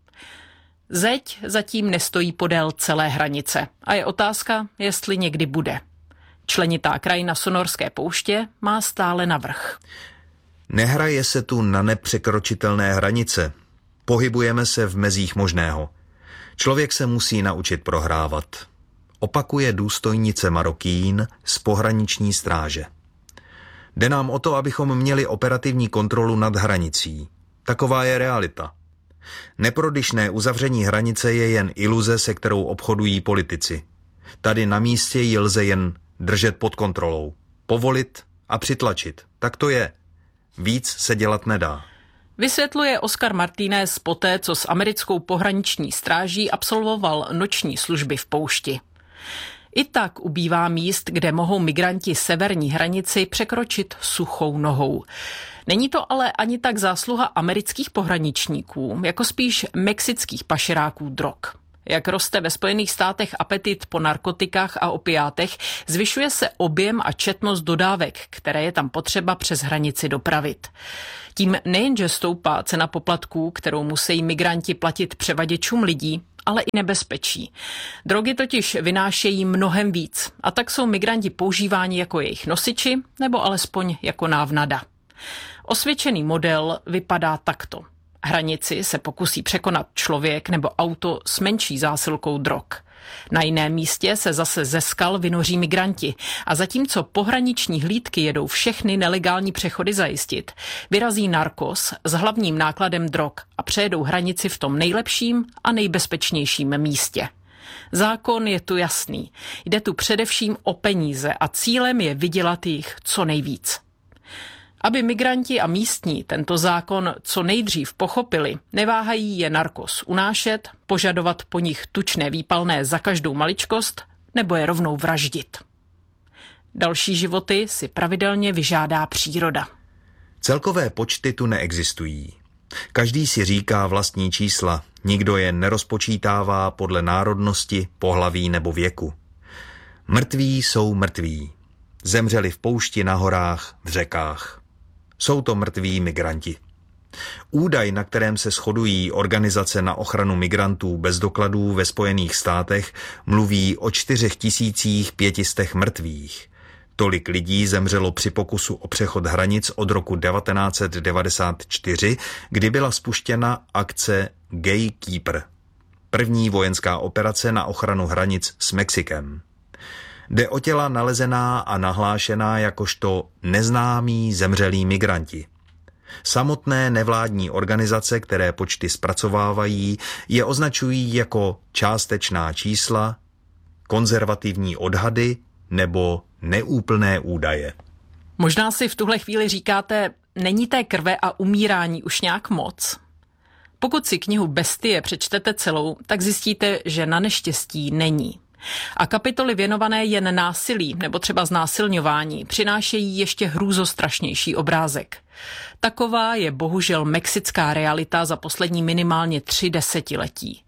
Zeď zatím nestojí podél celé hranice a je otázka, jestli někdy bude. Členitá krajina Sonorské pouště má stále navrch. Nehraje se tu na nepřekročitelné hranice. Pohybujeme se v mezích možného. Člověk se musí naučit prohrávat. Opakuje důstojnice Marokín z pohraniční stráže. Jde nám o to, abychom měli operativní kontrolu nad hranicí. Taková je realita. Neprodyšné uzavření hranice je jen iluze, se kterou obchodují politici. Tady na místě ji lze jen držet pod kontrolou, povolit a přitlačit. Tak to je. Víc se dělat nedá. Vysvětluje Oscar Martínez poté, co s americkou pohraniční stráží absolvoval noční služby v poušti. I tak ubývá míst, kde mohou migranti severní hranici překročit suchou nohou. Není to ale ani tak zásluha amerických pohraničníků, jako spíš mexických pašeráků drog. Jak roste ve Spojených státech apetit po narkotikách a opiátech, zvyšuje se objem a četnost dodávek, které je tam potřeba přes hranici dopravit. Tím nejenže stoupá cena poplatků, kterou musí migranti platit převaděčům lidí, ale i nebezpečí. Drogy totiž vynášejí mnohem víc a tak jsou migranti používáni jako jejich nosiči nebo alespoň jako návnada. Osvědčený model vypadá takto. Hranici se pokusí překonat člověk nebo auto s menší zásilkou drog. Na jiném místě se zase ze skal vynoří migranti a zatímco pohraniční hlídky jedou všechny nelegální přechody zajistit, vyrazí narkos s hlavním nákladem drog a přejedou hranici v tom nejlepším a nejbezpečnějším místě. Zákon je tu jasný. Jde tu především o peníze a cílem je vydělat jich co nejvíc. Aby migranti a místní tento zákon co nejdřív pochopili, neváhají je narkos unášet, požadovat po nich tučné výpalné za každou maličkost nebo je rovnou vraždit. Další životy si pravidelně vyžádá příroda. Celkové počty tu neexistují. Každý si říká vlastní čísla, nikdo je nerozpočítává podle národnosti, pohlaví nebo věku. Mrtví jsou mrtví. Zemřeli v poušti, na horách, v řekách. Jsou to mrtví migranti. Údaj, na kterém se shodují organizace na ochranu migrantů bez dokladů ve Spojených státech, mluví o čtyři tisíce pět set mrtvých. Tolik lidí zemřelo při pokusu o přechod hranic od roku devatenáct set devadesát čtyři, kdy byla spuštěna akce Gatekeeper, první vojenská operace na ochranu hranic s Mexikem. Jde o těla nalezená a nahlášená jakožto neznámí zemřelí migranti. Samotné nevládní organizace, které počty zpracovávají, je označují jako částečná čísla, konzervativní odhady nebo neúplné údaje. Možná si v tuhle chvíli říkáte, není té krve a umírání už nějak moc? Pokud si knihu Bestie přečtete celou, tak zjistíte, že na neštěstí není. A kapitoly věnované jen násilí nebo třeba znásilňování přinášejí ještě hrůzostrašnější obrázek. Taková je bohužel mexická realita za poslední minimálně tři desetiletí.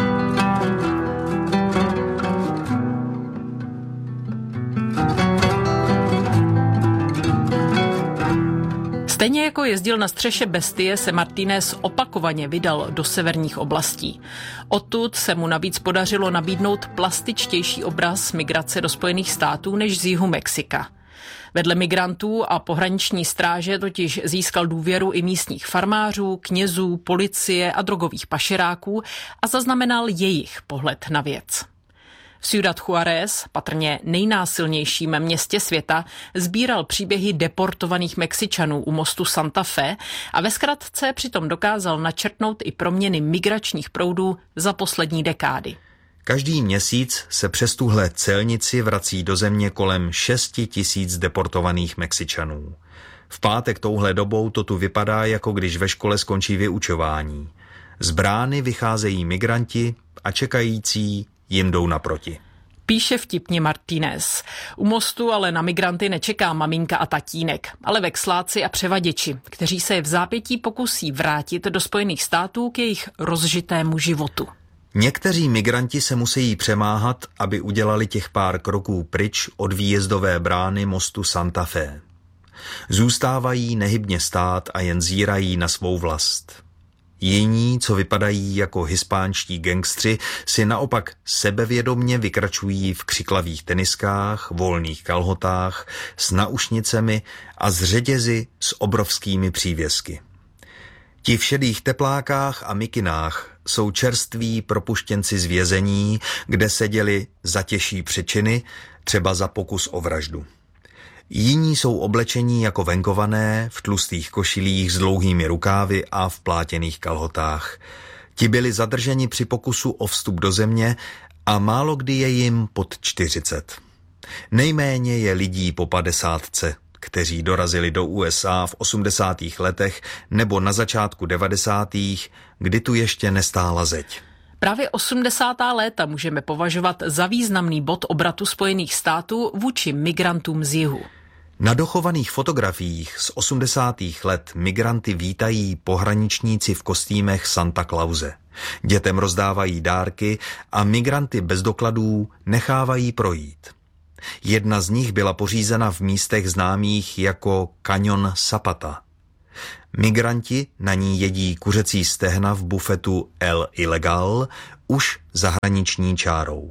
Stejně jako jezdil na střeše Bestie, se Martínez opakovaně vydal do severních oblastí. Odtud se mu navíc podařilo nabídnout plastičtější obraz migrace do Spojených států než z jihu Mexika. Vedle migrantů a pohraniční stráže totiž získal důvěru i místních farmářů, knězů, policie a drogových pašeráků a zaznamenal jejich pohled na věc. V Ciudad Juárez, patrně nejnásilnějším městě světa, sbíral příběhy deportovaných Mexičanů u mostu Santa Fe a ve zkratce přitom dokázal načrtnout i proměny migračních proudů za poslední dekády. Každý měsíc se přes tuhle celnici vrací do země kolem šest tisíc deportovaných Mexičanů. V pátek touhle dobou to tu vypadá, jako když ve škole skončí vyučování. Z brány vycházejí migranti a čekající jim jdou naproti. Píše vtipně Martínez. U mostu ale na migranty nečeká maminka a tatínek, ale veksláci a převaděči, kteří se v zápětí pokusí vrátit do Spojených států k jejich rozžitému životu. Někteří migranti se musí přemáhat, aby udělali těch pár kroků pryč od výjezdové brány mostu Santa Fe. Zůstávají nehybně stát a jen zírají na svou vlast. Jiní, co vypadají jako hispánští gangstři, si naopak sebevědomně vykračují v křiklavých teniskách, volných kalhotách, s naušnicemi a s řetězy s obrovskými přívěsky. Ti v šedých teplákách a mikinách jsou čerství propuštěnci z vězení, kde seděli za těžší přečiny, třeba za pokus o vraždu. Jiní jsou oblečení jako venkované, v tlustých košilích s dlouhými rukávy a v plátěných kalhotách. Ti byli zadrženi při pokusu o vstup do země a málo kdy je jim pod čtyřicet. Nejméně je lidí po padesátce, kteří dorazili do U S A v osmdesátých letech nebo na začátku devadesátých, kdy tu ještě nestála zeď. Právě osmdesátá léta můžeme považovat za významný bod obratu Spojených států vůči migrantům z jihu. Na dochovaných fotografiích z osmdesátých let migranty vítají pohraničníci v kostýmech Santa Clause. Dětem rozdávají dárky a migranty bez dokladů nechávají projít. Jedna z nich byla pořízena v místech známých jako Cañon Zapata. Migranti na ní jedí kuřecí stehna v bufetu El Ilegal už za hraniční čárou.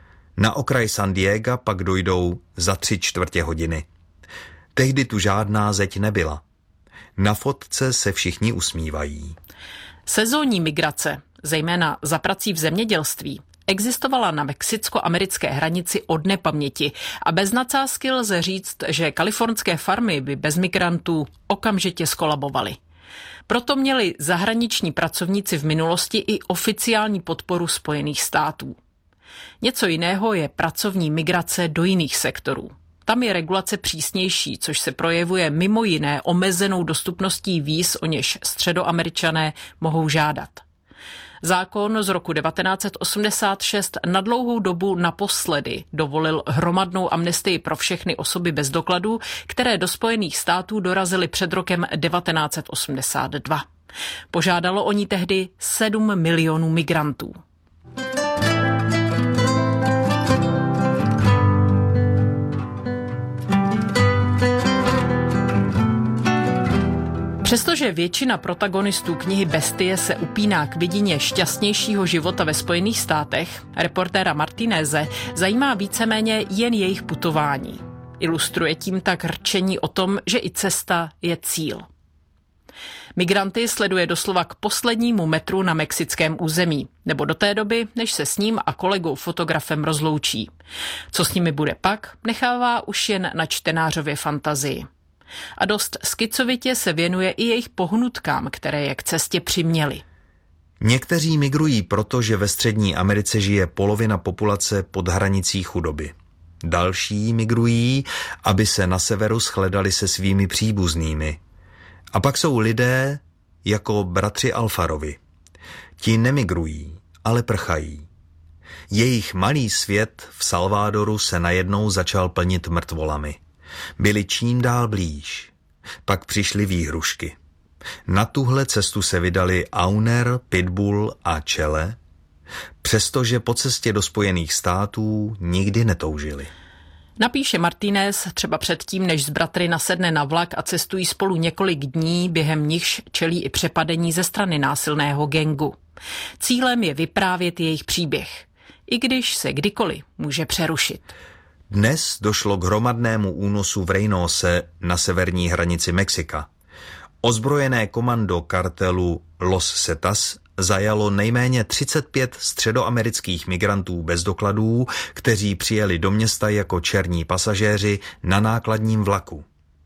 Na okraj San Diega pak dojdou za tři čtvrtě hodiny. Tehdy tu žádná zeď nebyla. Na fotce se všichni usmívají. Sezónní migrace, zejména za prací v zemědělství, existovala na mexicko-americké hranici od nepaměti a bez nadsázky lze říct, že kalifornské farmy by bez migrantů okamžitě skolabovaly. Proto měli zahraniční pracovníci v minulosti i oficiální podporu Spojených států. Něco jiného je pracovní migrace do jiných sektorů. Tam je regulace přísnější, což se projevuje mimo jiné omezenou dostupností víz, o něž Středoameričané mohou žádat. Zákon z roku devatenáct set osmdesát šest na dlouhou dobu naposledy dovolil hromadnou amnestii pro všechny osoby bez dokladů, které do Spojených států dorazily před rokem devatenáct set osmdesát dva. Požádalo o ní tehdy sedm milionů migrantů. Přestože většina protagonistů knihy Bestie se upíná k vidině šťastnějšího života ve Spojených státech, reportéra Martineze zajímá víceméně jen jejich putování. Ilustruje tím tak rčení o tom, že i cesta je cíl. Migranty sleduje doslova k poslednímu metru na mexickém území, nebo do té doby, než se s ním a kolegou fotografem rozloučí. Co s nimi bude pak, nechává už jen na čtenářově fantazii. A dost skicovitě se věnuje i jejich pohnutkám, které je k cestě přiměly. Někteří migrují proto, že ve Střední Americe žije polovina populace pod hranicí chudoby. Další migrují, aby se na severu shledali se svými příbuznými. A pak jsou lidé jako bratři Alfarovi. Ti nemigrují, ale prchají. Jejich malý svět v Salvadoru se najednou začal plnit mrtvolami. Byli čím dál blíž. Pak přišly výhrušky. Na tuhle cestu se vydali Auner, Pitbull a Čele, přestože po cestě do Spojených států nikdy netoužili. Napíše Martinez třeba předtím, než z bratry nasedne na vlak a cestují spolu několik dní, během nichž čelí i přepadení ze strany násilného gangu. Cílem je vyprávět jejich příběh, i když se kdykoliv může přerušit. Dnes došlo k hromadnému únosu v Reynose na severní hranici Mexika. Ozbrojené komando kartelu Los Zetas zajalo nejméně třicet pět středoamerických migrantů bez dokladů, kteří přijeli do města jako černí pasažéři na nákladním vlaku.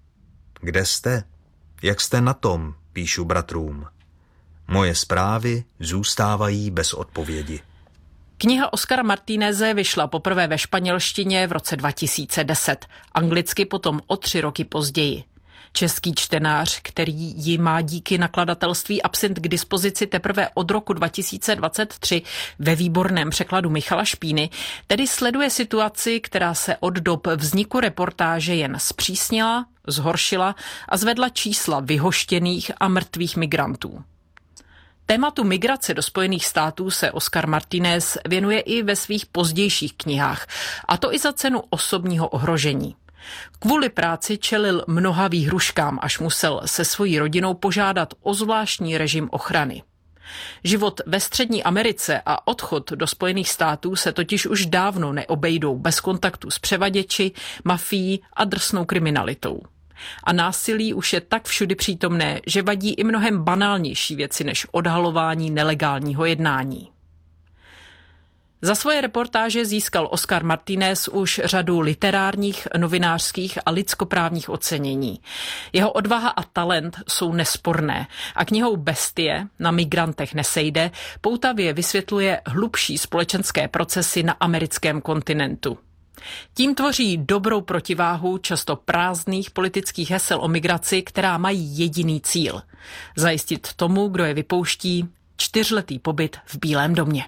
Kde jste? Jak jste na tom? Píšu bratrům. Moje zprávy zůstávají bez odpovědi. Kniha Oscara Martineze vyšla poprvé ve španělštině v roce dva tisíce deset, anglicky potom o tři roky později. Český čtenář, který ji má díky nakladatelství Absint k dispozici teprve od roku dva tisíce dvacet tři ve výborném překladu Michala Špíny, tedy sleduje situaci, která se od dob vzniku reportáže jen zpřísnila, zhoršila a zvedla čísla vyhoštěných a mrtvých migrantů. Tématu migrace do Spojených států se Oscar Martinez věnuje i ve svých pozdějších knihách, a to i za cenu osobního ohrožení. Kvůli práci čelil mnoha výhruškám, až musel se svojí rodinou požádat o zvláštní režim ochrany. Život ve Střední Americe a odchod do Spojených států se totiž už dávno neobejdou bez kontaktu s převaděči, mafií a drsnou kriminalitou. A násilí už je tak všudy přítomné, že vadí i mnohem banálnější věci než odhalování nelegálního jednání. Za svoje reportáže získal Oscar Martínez už řadu literárních, novinářských a lidskoprávních ocenění. Jeho odvaha a talent jsou nesporné a knihou Bestie, na migrantech nesejde, poutavě vysvětluje hlubší společenské procesy na americkém kontinentu. Tím tvoří dobrou protiváhu často prázdných politických hesel o migraci, která mají jediný cíl – zajistit tomu, kdo je vypouští, čtyřletý pobyt v Bílém domě.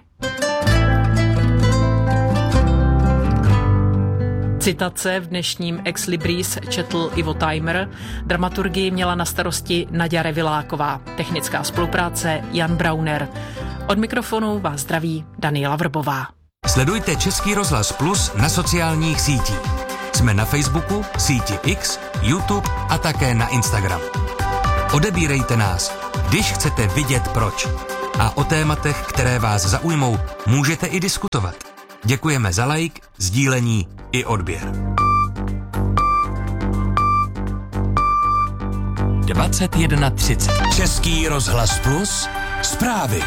Citace v dnešním Ex Libris četl Ivo Tajmer, dramaturgii měla na starosti Naďa Reviláková, technická spolupráce Jan Brauner. Od mikrofonu vás zdraví Daniela Vrbová. Sledujte Český rozhlas Plus na sociálních sítích. Jsme na Facebooku, síti X, YouTube a také na Instagram. Odebírejte nás, když chcete vidět proč. A o tématech, které vás zaujmou, můžete i diskutovat. Děkujeme za like, sdílení i odběr. dvacet jedna třicet Český rozhlas Plus, zprávy.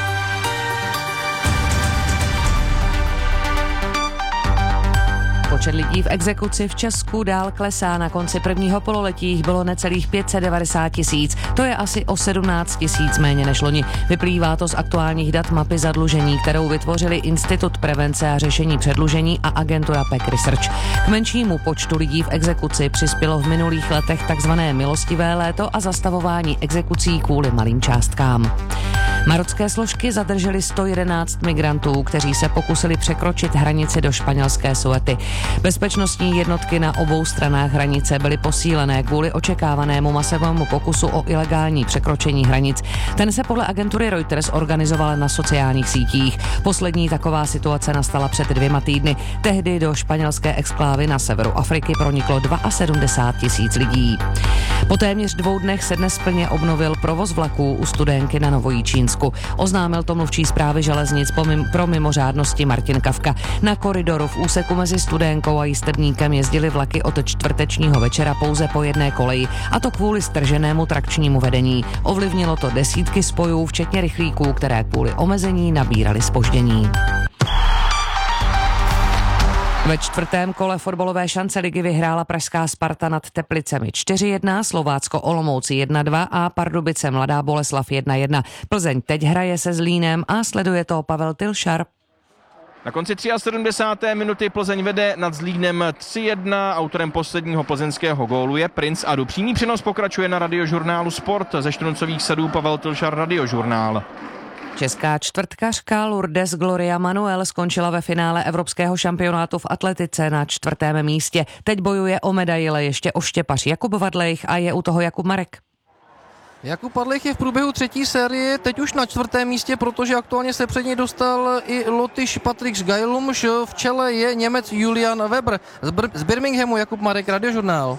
Počet lidí v exekuci v Česku dál klesá. Na konci prvního pololetí jich bylo necelých pět set devadesát tisíc. To je asi o sedmnáct tisíc méně než loni. Vyplývá to z aktuálních dat mapy zadlužení, kterou vytvořili Institut prevence a řešení předlužení a agentura P E C Research. K menšímu počtu lidí v exekuci přispělo v minulých letech takzvané milostivé léto a zastavování exekucí kvůli malým částkám. Marocké složky zadržely sto jedenáct migrantů, kteří se pokusili překročit hranici do španělské Ceuty. Bezpečnostní jednotky na obou stranách hranice byly posílené kvůli očekávanému masovému pokusu o ilegální překročení hranic. Ten se podle agentury Reuters organizoval na sociálních sítích. Poslední taková situace nastala před dvěma týdny. Tehdy do španělské exklávy na severu Afriky proniklo sedmdesát dva tisíc lidí. Po téměř dvou dnech se dnes plně obnovil provoz vlaků u Studénky na Novojičínsku. Oznámil to mluvčí správy železnic pro mimořádnosti Martin Kavka. Na koridoru v úseku mezi Studénkou a Jistrníkem jezdily vlaky od čtvrtečního večera pouze po jedné koleji, a to kvůli strženému trakčnímu vedení. Ovlivnilo to desítky spojů, včetně rychlíků, které kvůli omezení nabíraly zpoždění. Ve čtvrtém kole fotbalové šance ligy vyhrála pražská Sparta nad Teplicemi čtyři jedna, Slovácko Olomouc jedna dva a Pardubice Mladá Boleslav jedna jedna. Plzeň teď hraje se Zlínem a sleduje to Pavel Tilšar. Na konci sedmdesáté třetí minuty Plzeň vede nad Zlínem tři jedna. Autorem posledního plzeňského gólu je Princ Adu. Přímý přenos pokračuje na radiožurnálu Sport. Ze Štruncových sadů Pavel Tilšar, Radiožurnál. Česká čtvrtkařka Lourdes Gloria Manuel skončila ve finále evropského šampionátu v atletice na čtvrtém místě. Teď bojuje o medaile ještě oštěpař Jakub Vadlejch a je u toho Jakub Marek. Jakub Vadlejch je v průběhu třetí série teď už na čtvrtém místě, protože aktuálně se před něj dostal i Lotyš Patrik Gajlumš. V čele je Němec Julian Weber. Z, Br- z Birminghamu Jakub Marek, Radiožurnál.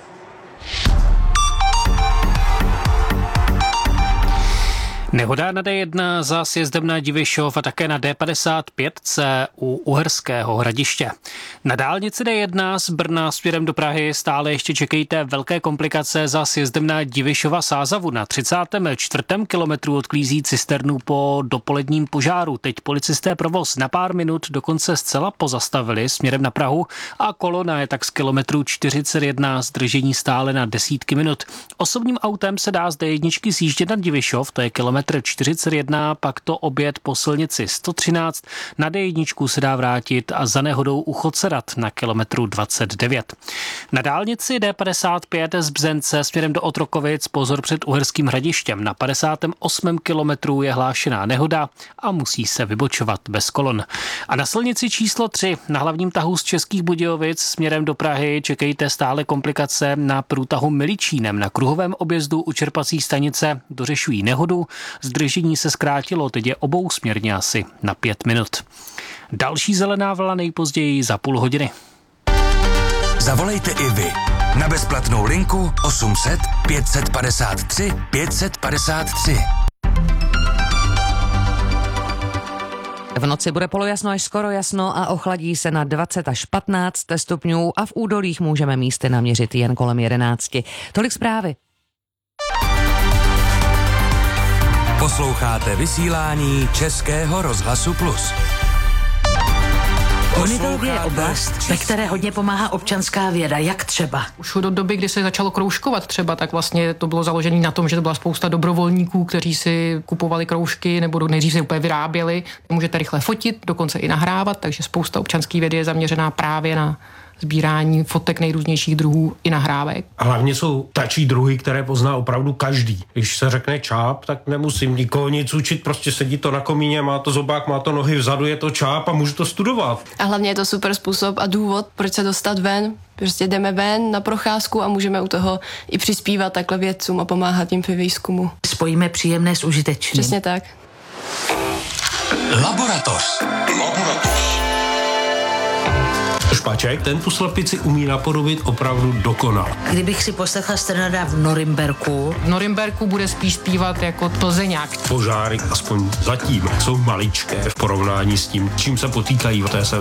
Nehoda na D jedna za sjezdem na Divišov a také na D padesát pět C u Uherského Hradiště. Na dálnici D jedna z Brna směrem do Prahy stále ještě čekejte velké komplikace za sjezdem na Divišova Sázavu. Na třicátém čtvrtém kilometru odklízí cisternu po dopoledním požáru. Teď policisté provoz na pár minut dokonce zcela pozastavili směrem na Prahu a kolona je tak z kilometru čtyřicet jedna zdržení stále na desítky minut. Osobním autem se dá z D jedna zjíždět na Divišov, to je kilometr čtyřicet jedna, pak to obět po silnici sto třináct, na D jedna se dá vrátit a za nehodou u Chocerat na kilometru dvacet devět. Na dálnici D padesát pět z Bzence směrem do Otrokovic pozor před Uherským Hradištěm. Na padesátém osmém kilometru je hlášená nehoda a musí se vybočovat bez kolon. A na silnici číslo tři na hlavním tahu z Českých Budějovic směrem do Prahy čekejte stále komplikace na průtahu Miličínem. Na kruhovém objezdu u čerpací stanice dořešují nehodu. Zdržení se zkrátilo, teď je obousměrně asi na pět minut. Další zelená vlna nejpozději za půl hodiny. Zavolejte i vy na bezplatnou linku osm set pět set padesát tři pět set padesát tři. V noci bude polojasno až skoro jasno a ochladí se na dvacet až patnáct stupňů a v údolích můžeme místy naměřit jen kolem jedenácti. Tolik zprávy. Posloucháte vysílání Českého rozhlasu Plus. Ornitologie je oblast, ve které hodně pomáhá občanská věda. Jak třeba? Už do doby, kdy se začalo kroužkovat třeba, tak vlastně to bylo založené na tom, že to byla spousta dobrovolníků, kteří si kupovali kroužky nebo nejdřív si úplně vyráběli. Můžete rychle fotit, dokonce i nahrávat, takže spousta občanské vědy je zaměřená právě na sbírání fotek nejrůznějších druhů i nahrávek. A hlavně jsou tačí druhy, které pozná opravdu každý. Když se řekne čáp, tak nemusím nikoho nic učit, prostě sedí to na komíně, má to zobák, má to nohy vzadu, je to čáp a můžu to studovat. A hlavně je to super způsob a důvod, proč se dostat ven. Prostě jdeme ven na procházku a můžeme u toho i přispívat takhle vědcům a pomáhat jim ve výzkumu. Spojíme příjemné s užitečným. Přesně tak. Laboratoř. Laboratoř. Špaček, ten tu slepici umí napodobit opravdu dokonale. Kdybych si poslechla Sternada v Norimberku. V Norimberku bude spíš zpívat jako Plzeňák. Požáry, aspoň zatím, jsou maličké v porovnání s tím, čím se potýkají v té